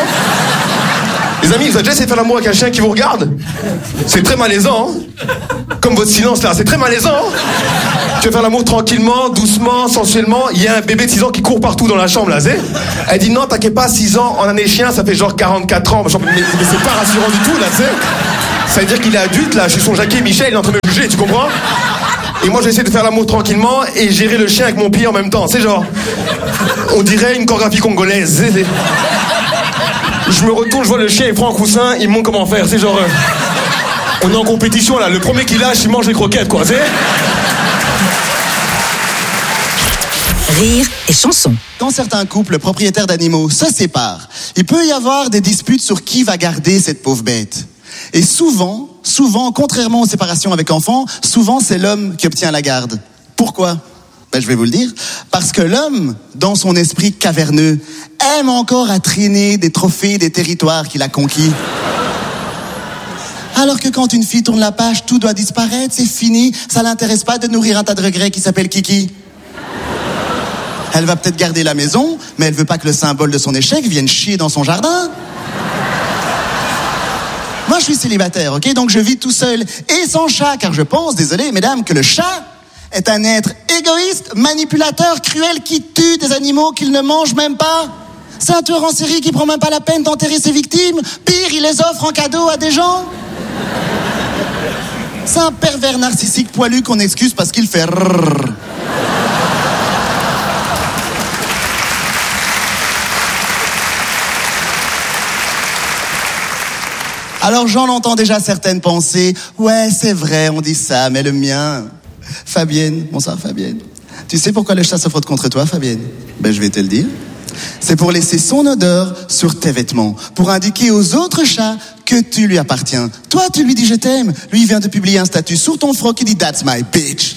Les amis, vous avez déjà essayé de faire l'amour avec un chien qui vous regarde? C'est très malaisant, hein? Comme votre silence, là, c'est très malaisant, hein? Tu veux faire l'amour tranquillement, doucement, sensuellement. Il y a un bébé de six ans qui court partout dans la chambre, là, c'est. Elle dit non, t'inquiète pas, six ans, en année chien, ça fait genre quarante-quatre ans. Mais, mais c'est pas rassurant du tout, là, c'est. Ça veut dire qu'il est adulte, là. Je suis son Jackie Michel, il est en train de me juger, tu comprends? Et moi, j'essaie de faire l'amour tranquillement et gérer le chien avec mon pied en même temps. C'est genre. On dirait une chorégraphie congolaise. C'est, c'est... Je me retourne, je vois le chien, il prend un coussin, il me montre comment faire. C'est genre. Euh... On est en compétition, là. Le premier qui lâche, il mange les croquettes, quoi. C'est. Rire et chanson. Quand certains couples propriétaires d'animaux se séparent, il peut y avoir des disputes sur qui va garder cette pauvre bête. Et souvent, souvent, contrairement aux séparations avec enfants, souvent c'est l'homme qui obtient la garde. Pourquoi ? Ben, je vais vous le dire. Parce que l'homme, dans son esprit caverneux, aime encore à traîner des trophées des territoires qu'il a conquis. Alors que quand une fille tourne la page, tout doit disparaître, c'est fini, ça l'intéresse pas de nourrir un tas de regrets qui s'appelle Kiki. Elle va peut-être garder la maison, mais elle veut pas que le symbole de son échec vienne chier dans son jardin. Moi, je suis célibataire, ok? Donc je vis tout seul et sans chat, car je pense, désolé, mesdames, que le chat est un être égoïste, manipulateur, cruel, qui tue des animaux qu'il ne mange même pas. C'est un tueur en série qui prend même pas la peine d'enterrer ses victimes. Pire, il les offre en cadeau à des gens. C'est un pervers narcissique poilu qu'on excuse parce qu'il fait rrrr. Alors j'en entends déjà certaines penser, ouais c'est vrai, on dit ça, mais le mien... Fabienne, bonsoir Fabienne. Tu sais pourquoi le chat se frotte contre toi, Fabienne? Ben je vais te le dire. C'est pour laisser son odeur sur tes vêtements, pour indiquer aux autres chats que tu lui appartiens. Toi tu lui dis je t'aime, lui il vient de publier un statut sur ton froc qui dit that's my bitch.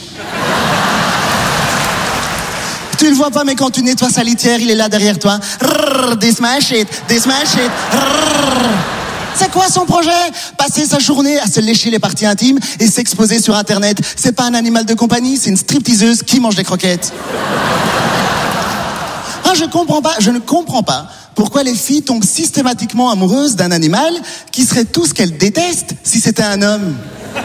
Tu le vois pas, mais quand tu nettoies sa litière, il est là derrière toi. Rrrr, this my shit, this my shit. Rrrr. C'est quoi son projet? Passer sa journée à se lécher les parties intimes et s'exposer sur Internet. C'est pas un animal de compagnie, c'est une stripteaseuse qui mange des croquettes. Ah, je comprends pas, je ne comprends pas pourquoi les filles tombent systématiquement amoureuses d'un animal qui serait tout ce qu'elles détestent si c'était un homme.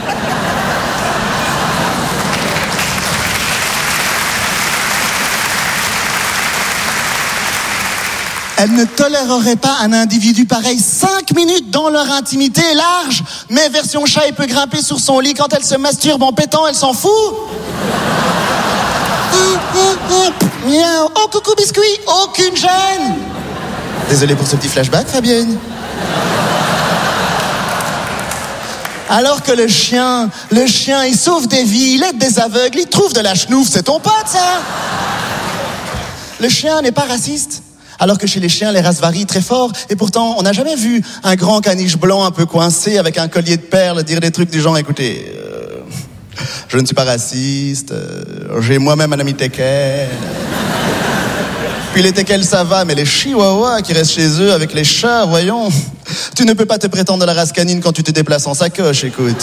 Elles ne toléreraient pas un individu pareil cinq minutes dans leur intimité large. Mais version chat, il peut grimper sur son lit quand elle se masturbe en pétant, elle s'en fout. Miaou. Oh, coucou biscuit, aucune gêne. Désolé pour ce petit flashback, Fabienne. Alors que le chien, le chien, il sauve des vies, il aide des aveugles, il trouve de la chenouf, c'est ton pote, ça. Le chien n'est pas raciste. Alors que chez les chiens, les races varient très fort. Et pourtant, on n'a jamais vu un grand caniche blanc un peu coincé avec un collier de perles dire des trucs du genre, écoutez, euh, je ne suis pas raciste, euh, j'ai moi-même un ami teckel. Puis les teckels, ça va, mais les chihuahuas qui restent chez eux avec les chats, voyons, tu ne peux pas te prétendre de la race canine quand tu te déplaces en sacoche, écoute.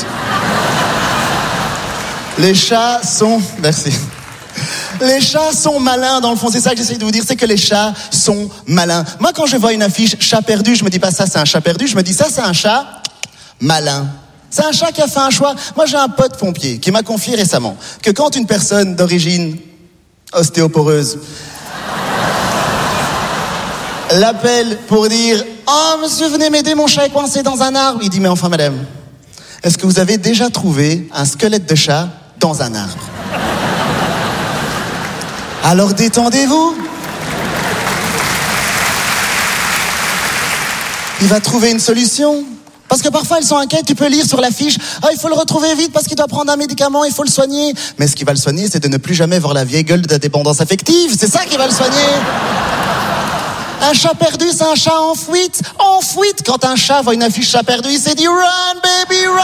Les chats sont... Merci. Les chats sont malins, dans le fond, c'est ça que j'essaie de vous dire, c'est que les chats sont malins. Moi, quand je vois une affiche chat perdu, je me dis pas ça c'est un chat perdu, je me dis ça c'est un chat malin. C'est un chat qui a fait un choix. Moi, j'ai un pote pompier qui m'a confié récemment que quand une personne d'origine ostéoporeuse l'appelle pour dire « Oh, monsieur, venez m'aider, mon chat est coincé dans un arbre », il dit « Mais enfin, madame, est-ce que vous avez déjà trouvé un squelette de chat dans un arbre ?» Alors détendez-vous. Il va trouver une solution. Parce que parfois, elles sont inquiètes, tu peux lire sur l'affiche « Ah, il faut le retrouver vite parce qu'il doit prendre un médicament, il faut le soigner. » Mais ce qui va le soigner, c'est de ne plus jamais voir la vieille gueule de la dépendance affective. C'est ça qui va le soigner. Un chat perdu, c'est un chat en fuite. En fuite. Quand un chat voit une affiche chat perdu, il s'est dit « Run, baby, run !»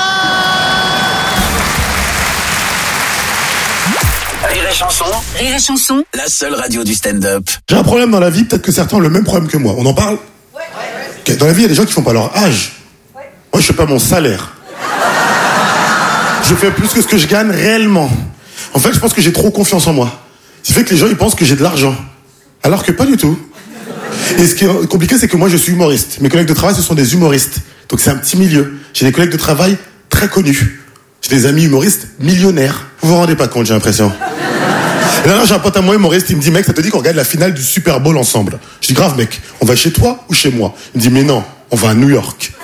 Rire et chanson. Rire et chanson. La seule radio du stand-up. J'ai un problème dans la vie, peut-être que certains ont le même problème que moi. On en parle ? Ouais. Okay. Dans la vie, il y a des gens qui font pas leur âge. Ouais. Moi, je fais pas mon salaire. Je fais plus que ce que je gagne réellement. En fait, je pense que j'ai trop confiance en moi. Ce qui fait que les gens, ils pensent que j'ai de l'argent. Alors que pas du tout. Et ce qui est compliqué, c'est que moi, je suis humoriste. Mes collègues de travail, ce sont des humoristes. Donc c'est un petit milieu. J'ai des collègues de travail très connus. J'ai des amis humoristes millionnaires. Vous vous rendez pas compte, j'ai l'impression. Et là, là j'ai un pote à moi humoriste, il me dit, mec, ça te dit qu'on regarde la finale du Super Bowl ensemble? Je dis, grave, mec, on va chez toi ou chez moi? Il me dit, mais non, on va à New York.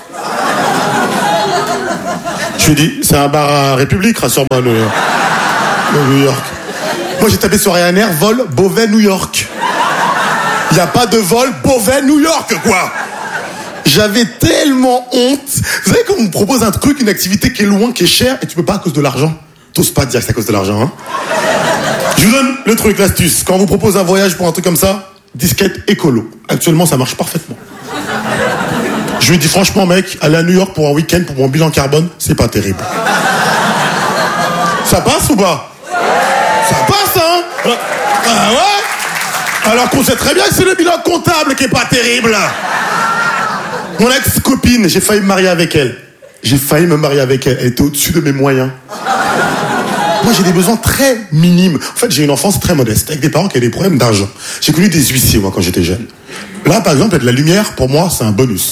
Je lui dis, c'est un bar à République, rassure-moi, le... le New York. Moi, j'ai tapé sur Ryanair, vol Beauvais, New York. Il n'y a pas de vol Beauvais, New York, quoi. J'avais tellement honte. Vous savez, quand on me propose un truc, une activité qui est loin, qui est chère, et tu peux pas à cause de l'argent. T'oses pas dire que c'est à cause de l'argent, hein. Je vous donne le truc, l'astuce. Quand on vous propose un voyage pour un truc comme ça, disquette écolo. Actuellement, ça marche parfaitement. Je lui dis franchement, mec, aller à New York pour un week-end, pour mon bilan carbone, c'est pas terrible. Ça passe ou pas? Ça passe, hein? Ah ouais? Alors qu'on sait très bien que c'est le bilan comptable qui est pas terrible. Mon ex-copine, j'ai failli me marier avec elle. J'ai failli me marier avec elle. Elle était au-dessus de mes moyens. Moi, j'ai des besoins très minimes. En fait, j'ai une enfance très modeste, avec des parents qui avaient des problèmes d'argent. J'ai connu des huissiers, moi, quand j'étais jeune. Là, par exemple, de la lumière, pour moi, c'est un bonus.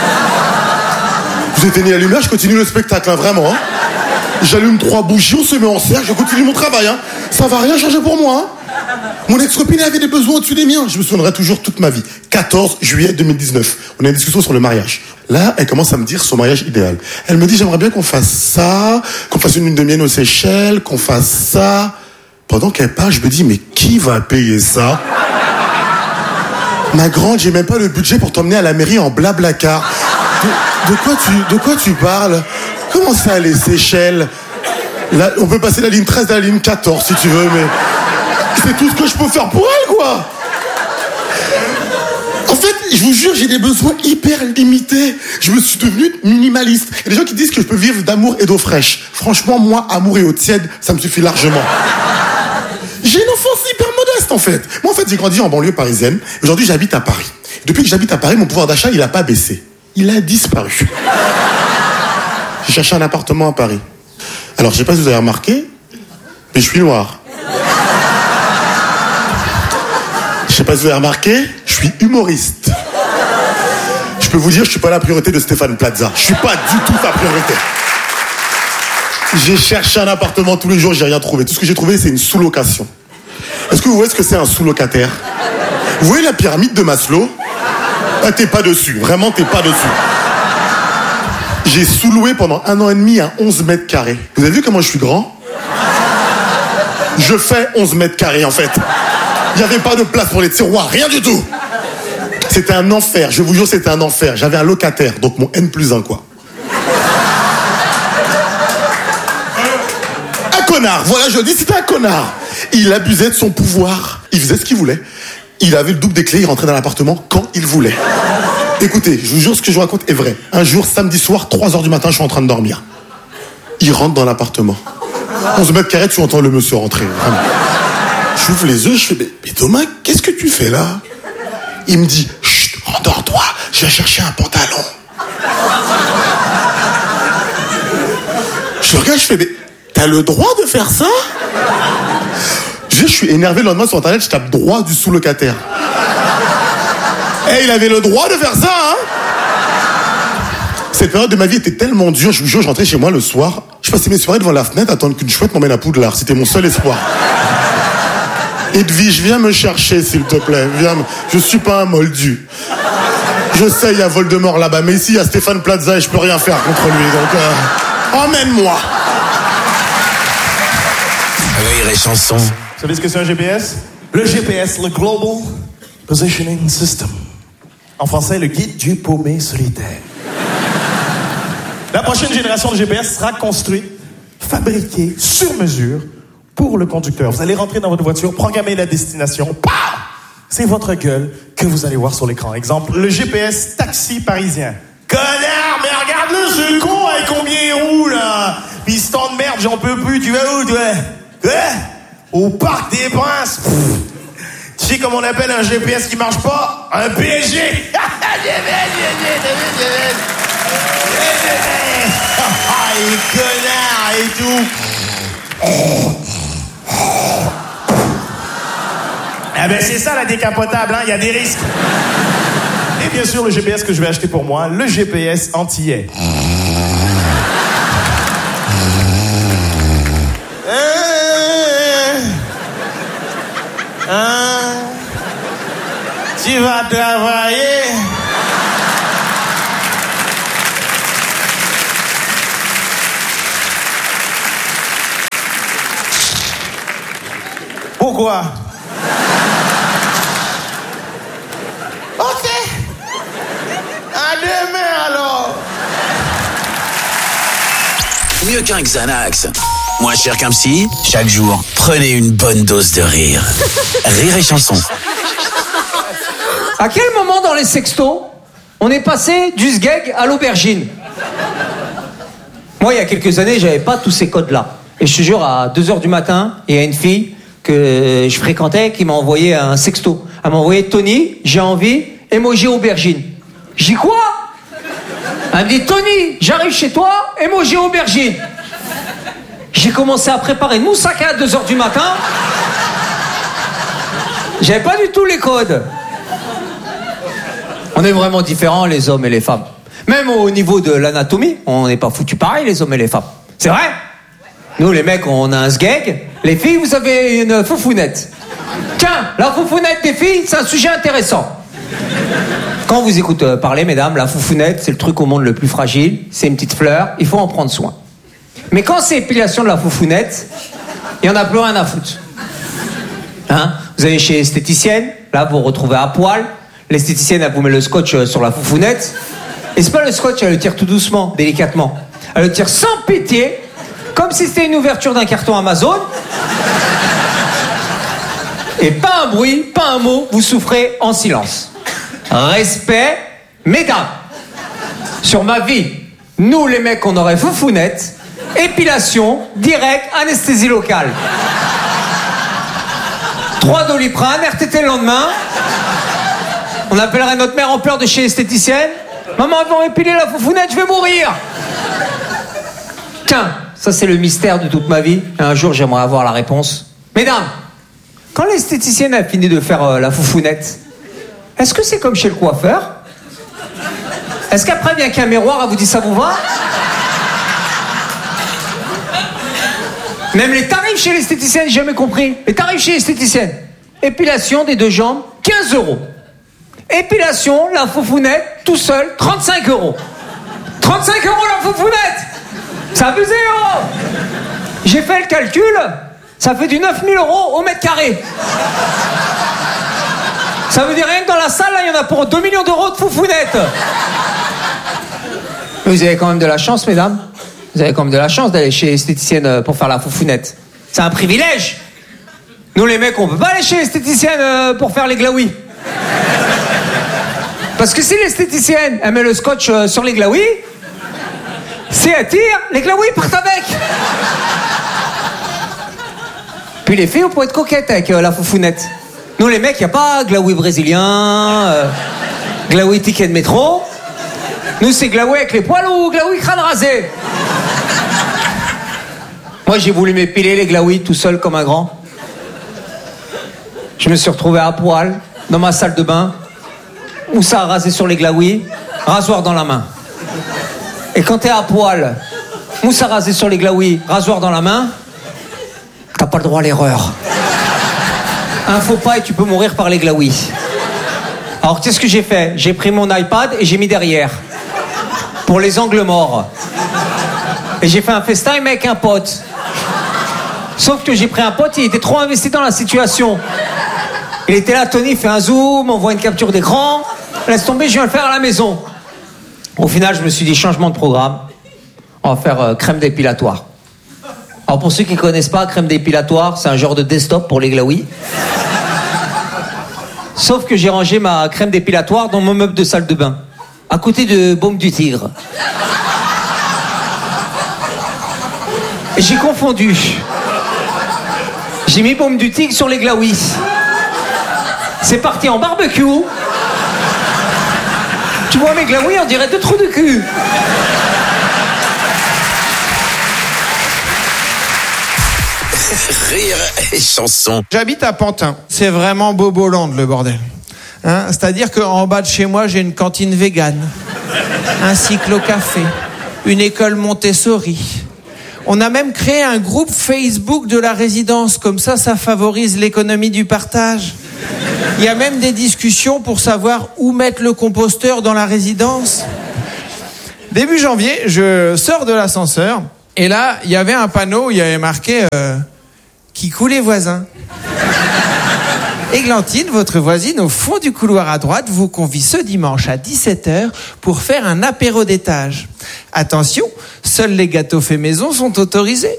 Vous éteignez la lumière, je continue le spectacle, hein, vraiment. Hein. J'allume trois bougies, on se met en cercle, je continue mon travail. Hein. Ça va rien changer pour moi. Hein. Mon ex-copine avait des besoins au-dessus des miens. Je me souviendrai toujours toute ma vie. quatorze juillet deux mille dix-neuf. On a une discussion sur le mariage. Là, elle commence à me dire son mariage idéal. Elle me dit, j'aimerais bien qu'on fasse ça, qu'on fasse une lune de miel aux Seychelles, qu'on fasse ça. Pendant qu'elle parle, je me dis, mais qui va payer ça? Ma grande, j'ai même pas le budget pour t'emmener à la mairie en blablacar. De, de quoi tu, de quoi tu parles? Comment ça, les Seychelles? Là, on peut passer la ligne treize à la ligne quatorze, si tu veux, mais... c'est tout ce que je peux faire pour elle, quoi. En fait, je vous jure, j'ai des besoins hyper limités. Je me suis devenu minimaliste. Il y a des gens qui disent que je peux vivre d'amour et d'eau fraîche. Franchement, moi, amour et eau tiède, ça me suffit largement. J'ai une enfance hyper modeste, en fait. Moi, en fait, j'ai grandi en banlieue parisienne. Aujourd'hui, j'habite à Paris. Depuis que j'habite à Paris, mon pouvoir d'achat, il n'a pas baissé. Il a disparu. J'ai cherché un appartement à Paris. Alors, je sais pas si vous avez remarqué, mais je suis noir. Je sais pas si vous avez remarqué, je suis humoriste. Je peux vous dire, je suis pas la priorité de Stéphane Plaza. Je suis pas du tout sa priorité. J'ai cherché un appartement tous les jours, j'ai rien trouvé. Tout ce que j'ai trouvé, c'est une sous-location. Est-ce que vous voyez ce que c'est un sous-locataire? Vous voyez la pyramide de Maslow? Ah, t'es pas dessus. Vraiment, t'es pas dessus. J'ai sous-loué pendant un an et demi à onze mètres carrés. Vous avez vu comment je suis grand? Je fais onze mètres carrés, en fait. Il n'y avait pas de place pour les tiroirs, rien du tout. C'était un enfer, je vous jure, c'était un enfer. J'avais un locataire, donc mon N plus un, quoi. Un connard, voilà, je dis, c'était un connard. Il abusait de son pouvoir. Il faisait ce qu'il voulait. Il avait le double des clés, il rentrait dans l'appartement quand il voulait. Écoutez, je vous jure, ce que je vous raconte est vrai. Un jour, samedi soir, trois heures du matin, je suis en train de dormir. Il rentre dans l'appartement. onze mètres carrés, tu entends le monsieur rentrer, vraiment. J'ouvre les yeux, je fais, mais, mais Thomas, qu'est-ce que tu fais là? Il me dit, chut, endors-toi, je vais chercher un pantalon. Je regarde, je fais, mais t'as le droit de faire ça? Je, je suis énervé le lendemain sur internet, je tape droit du sous-locataire. Et il avait le droit de faire ça, hein? Cette période de ma vie était tellement dure, je vous jure, je rentrais chez moi le soir, je passais mes soirées devant la fenêtre, attendre qu'une chouette m'emmène à Poudlard, c'était mon seul espoir. Edwige, viens me chercher, s'il te plaît. Viens me... Je suis pas un moldu. Je sais, il y a Voldemort là-bas, mais ici, il y a Stéphane Plaza et je peux rien faire contre lui. Donc, euh... emmène-moi. Rire et chanson. Vous savez ce que c'est un G P S? Le G P S, le Global Positioning System. En français, le guide du paumé solitaire. La prochaine génération de G P S sera construite, fabriquée, sur mesure, pour le conducteur. Vous allez rentrer dans votre voiture, programmer la destination. Pah! C'est votre gueule que vous allez voir sur l'écran. Exemple, le G P S taxi parisien. Connard, mais regarde-le, ce con, avec combien il roule, là? Piston de merde, j'en peux plus, tu vas où, toi? Ouais? Au Parc des Princes. Pff. Tu sais comment on appelle un G P S qui marche pas? Un P S G. Ah, les connards et tout. Ah ben c'est ça la décapotable, hein, il y a des risques. Et bien sûr le G P S que je vais acheter pour moi, le G P S antillais. travailler. Pourquoi? Ok. À demain alors. Mieux qu'un Xanax. Moins cher qu'un psy, chaque jour, prenez une bonne dose de rire. Rire et chanson. À quel moment dans les sextos, on est passé du sgeg à l'aubergine? Moi, il y a quelques années, j'avais pas tous ces codes-là. Et je te jure, à deux heures du matin, il y a une fille que je fréquentais qui m'a envoyé un sexto. Elle m'a envoyé: Tony, j'ai envie, emoji aubergine. J'ai quoi? Elle me dit: Tony, j'arrive chez toi, emoji aubergine. J'ai commencé à préparer une moussaka à deux heures du matin. J'avais pas du tout les codes. On est vraiment différents, les hommes et les femmes. Même au niveau de l'anatomie, on n'est pas foutus pareil, les hommes et les femmes. C'est vrai? Nous, les mecs, on a un sgeg. Les filles, vous avez une foufounette. Tiens, la foufounette des filles, c'est un sujet intéressant. Quand on vous écoute parler, mesdames, la foufounette, c'est le truc au monde le plus fragile. C'est une petite fleur, il faut en prendre soin. Mais quand c'est épilation de la foufounette, il n'y en a plus rien à foutre. Hein? Vous allez chez l'esthéticienne, là, vous vous retrouvez à poil. L'esthéticienne, elle vous met le scotch sur la foufounette. Et c'est pas le scotch, elle le tire tout doucement, délicatement. Elle le tire sans pitié, comme si c'était une ouverture d'un carton Amazon. Et pas un bruit, pas un mot, vous souffrez en silence. Respect, mesdames. Sur ma vie, nous les mecs, on aurait foufounette, épilation, direct, anesthésie locale. Trois Doliprane, R T T le lendemain. On appellerait notre mère en pleurs de chez l'esthéticienne. Maman, ils vont épiler la foufounette, je vais mourir. Tiens, ça c'est le mystère de toute ma vie. Et un jour, j'aimerais avoir la réponse. Mesdames, quand l'esthéticienne a fini de faire euh, la foufounette, est-ce que c'est comme chez le coiffeur? Est-ce qu'après vient qu'un miroir, elle vous dit ça vous va? Même les tarifs chez l'esthéticienne, j'ai jamais compris. Les tarifs chez l'esthéticienne. Épilation des deux jambes, quinze euros. Épilation, la foufounette, tout seul, trente-cinq euros. trente-cinq euros la foufounette! C'est abusé, oh! J'ai fait le calcul, ça fait du neuf mille euros au mètre carré. Ça veut dire rien que dans la salle, là, il y en a pour deux millions d'euros de foufounettes. Vous avez quand même de la chance, mesdames. Vous avez quand même de la chance d'aller chez l'esthéticienne pour faire la foufounette. C'est un privilège. Nous, les mecs, on peut pas aller chez l'esthéticienne pour faire les glaouis. Parce que si l'esthéticienne, elle met le scotch sur les glaouis, si elle tire, les glaouis partent avec. Puis les filles, on peut être coquettes avec euh, la foufounette. Nous, les mecs, y a pas glaoui brésilien, euh, glaoui ticket de métro. Nous, c'est glaoui avec les poils ou glaoui crâne rasé. Moi, j'ai voulu m'épiler les glaouis tout seul comme un grand. Je me suis retrouvé à poil dans ma salle de bain, où ça a rasé sur les glaouis, rasoir dans la main. Et quand t'es à poil, mousse à raser sur les glaouis, rasoir dans la main, t'as pas le droit à l'erreur. Un faux pas et tu peux mourir par les glaouis. Alors qu'est-ce que j'ai fait? J'ai pris mon iPad et j'ai mis derrière. Pour les angles morts. Et j'ai fait un FaceTime avec un pote. Sauf que j'ai pris un pote, il était trop investi dans la situation. Il était là, Tony fait un zoom, envoie une capture d'écran. Laisse tomber, je viens le faire à la maison. Au final, je me suis dit, changement de programme. On va faire euh, crème dépilatoire. Alors pour ceux qui ne connaissent pas, crème dépilatoire, c'est un genre de desktop pour les glaouis. Sauf que j'ai rangé ma crème dépilatoire dans mon meuble de salle de bain, à côté de Baume du Tigre. Et j'ai confondu. J'ai mis Baume du Tigre sur les glaouis. C'est parti en barbecue. Tu vois mes glaouis, on dirait deux trous de cul. Rire et chanson. J'habite à Pantin. C'est vraiment Boboland, le bordel. Hein, c'est-à-dire qu'en bas de chez moi, j'ai une cantine végane, un cyclo-café, une école Montessori. On a même créé un groupe Facebook de la résidence. Comme ça, ça favorise l'économie du partage. Il y a même des discussions pour savoir où mettre le composteur dans la résidence. Début janvier, je sors de l'ascenseur et là, il y avait un panneau où il y avait marqué euh, « Qui coule les voisins ». Églantine, votre voisine au fond du couloir à droite, vous convie ce dimanche à dix-sept heures pour faire un apéro d'étage. Attention, seuls les gâteaux faits maison sont autorisés.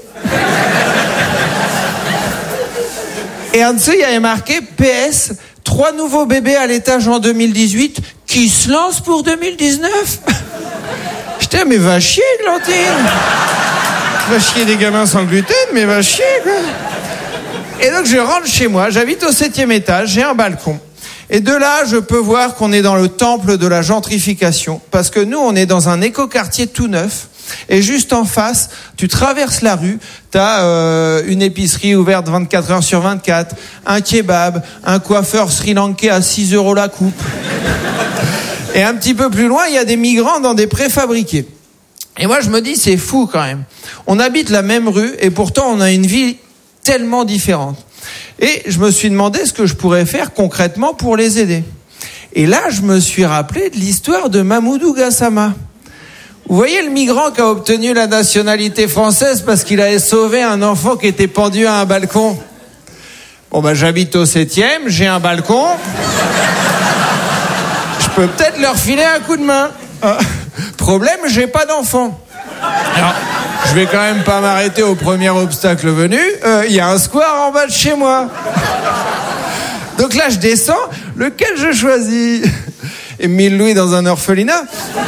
Et en dessous, il y avait marqué P S, trois nouveaux bébés à l'étage en deux mille dix-huit qui se lancent pour deux mille dix-neuf. Putain, mais va chier, Églantine. Va chier des gamins sans gluten, mais va chier, quoi. Et donc, je rentre chez moi, j'habite au septième étage, j'ai un balcon. Et de là, je peux voir qu'on est dans le temple de la gentrification. Parce que nous, on est dans un écoquartier tout neuf. Et juste en face, tu traverses la rue, t'as euh, une épicerie ouverte vingt-quatre heures sur vingt-quatre, un kebab, un coiffeur sri-lankais à six euros la coupe. Et un petit peu plus loin, il y a des migrants dans des préfabriqués. Et moi, je me dis, c'est fou quand même. On habite la même rue et pourtant, on a une vie tellement différente. Et je me suis demandé ce que je pourrais faire concrètement pour les aider. Et là, je me suis rappelé de l'histoire de Mamoudou Gassama. Vous voyez le migrant qui a obtenu la nationalité française parce qu'il avait sauvé un enfant qui était pendu à un balcon. Bon, bah, j'habite au septième, j'ai un balcon. Je peux peut-être leur filer un coup de main. Euh, problème, j'ai pas d'enfant. Alors, je vais quand même pas m'arrêter au premier obstacle venu. Il euh, y a un square en bas de chez moi. Donc là, je descends. Lequel je choisis? Et mille louis dans un orphelinat.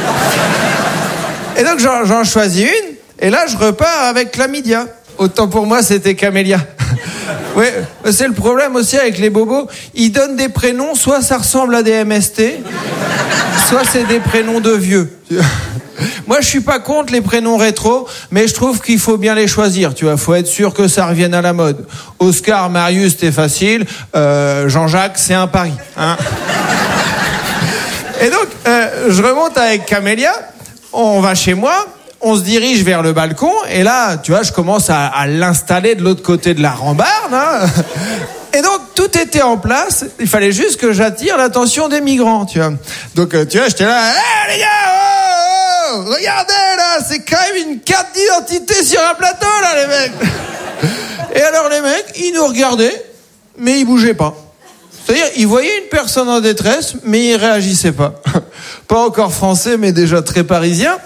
Et donc, j'en, j'en choisis une. Et là, je repars avec Chlamydia. Autant pour moi, c'était Camélia. Ouais, c'est le problème aussi avec les bobos. Ils donnent des prénoms, soit ça ressemble à des M S T, soit c'est des prénoms de vieux. Moi, je suis pas contre les prénoms rétro, mais je trouve qu'il faut bien les choisir. Tu vois, faut être sûr que ça revienne à la mode. Oscar, Marius, c'était facile. Euh, Jean-Jacques, c'est un pari. Hein. Et donc, euh, je remonte avec Camélia. On va chez moi. On se dirige vers le balcon. Et là, tu vois, je commence à, à l'installer de l'autre côté de la rambarde. Hein. Et donc, tout était en place. Il fallait juste que j'attire l'attention des migrants, tu vois. Donc, euh, tu vois, j'étais là. Hé, hey, les gars, oh, oh, regardez, là, c'est quand même une carte d'identité sur un plateau, là, les mecs. Et alors, les mecs, ils nous regardaient, mais ils bougeaient pas. C'est-à-dire, ils voyaient une personne en détresse, mais ils réagissaient pas. Pas encore français, mais déjà très parisien.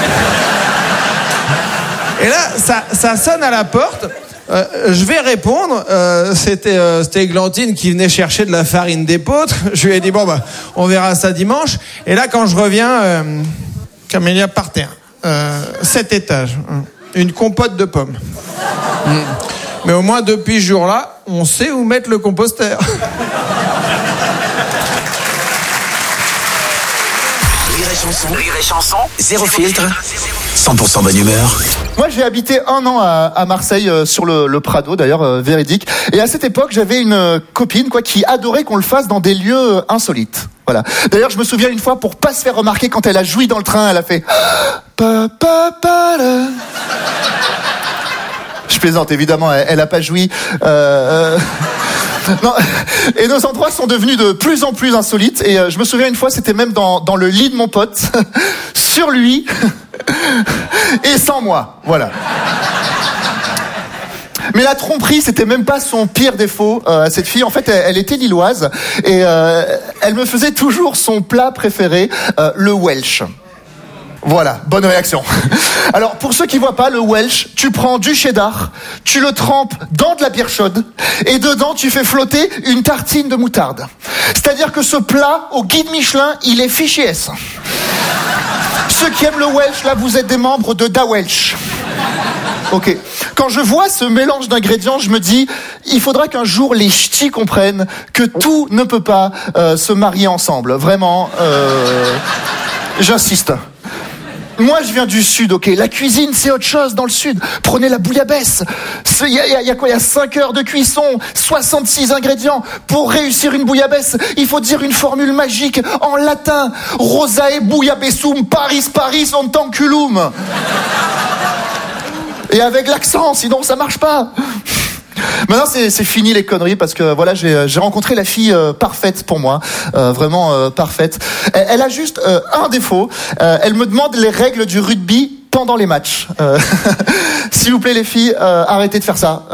Et là, ça, ça sonne à la porte. Euh, je vais répondre. Euh, c'était, euh, c'était Églantine qui venait chercher de la farine d'épeautre. Je lui ai dit, bon, bah, on verra ça dimanche. Et là, quand je reviens, euh, Camélia par terre. Euh, sept étages. Une compote de pommes. Mmh. Mais au moins, depuis ce jour-là, on sait où mettre le composteur. Rire et chanson, Rire et chanson, zéro filtre, cent pour cent bonne humeur. Moi, j'ai habité un an à, à Marseille, euh, sur le, le Prado, d'ailleurs, euh, véridique. Et à cette époque, j'avais une euh, copine, quoi, qui adorait qu'on le fasse dans des lieux euh, insolites. Voilà. D'ailleurs, je me souviens une fois, pour pas se faire remarquer, quand elle a joui dans le train, elle a fait pa pa pa la. Je plaisante, évidemment, elle, elle a pas joui. Euh, euh... Non. Et nos endroits sont devenus de plus en plus insolites. Et euh, je me souviens une fois, c'était même dans, dans le lit de mon pote, sur lui, et sans moi. Voilà. Mais la tromperie, c'était même pas son pire défaut. Euh, cette fille, en fait, elle, elle était lilloise. Et euh, elle me faisait toujours son plat préféré, euh, le Welsh. Voilà, bonne réaction. Alors, pour ceux qui voient pas, le Welsh, tu prends du cheddar, tu le trempes dans de la bière chaude, et dedans, tu fais flotter une tartine de moutarde. C'est-à-dire que ce plat, au guide Michelin, il est fiché S. Ceux qui aiment le Welsh, là, vous êtes des membres de Da Welsh. Ok. Quand je vois ce mélange d'ingrédients, je me dis, il faudra qu'un jour les ch'tis comprennent que tout ne peut pas euh, se marier ensemble. Vraiment, euh, j'insiste. Moi, je viens du Sud, ok. La cuisine, c'est autre chose dans le Sud. Prenez la bouillabaisse. Il y a, y a, y a quoi? Il y a cinq heures de cuisson, soixante-six ingrédients. Pour réussir une bouillabaisse, il faut dire une formule magique en latin. Rosae bouillabaissum paris paris ontanculum. Et avec l'accent, sinon ça marche pas. Maintenant, c'est, c'est fini les conneries parce que voilà, j'ai, j'ai rencontré la fille euh, parfaite pour moi, euh, vraiment euh, parfaite. Elle, elle a juste euh, un défaut. Euh, elle me demande les règles du rugby pendant les matchs. Euh, s'il vous plaît, les filles, euh, arrêtez de faire ça.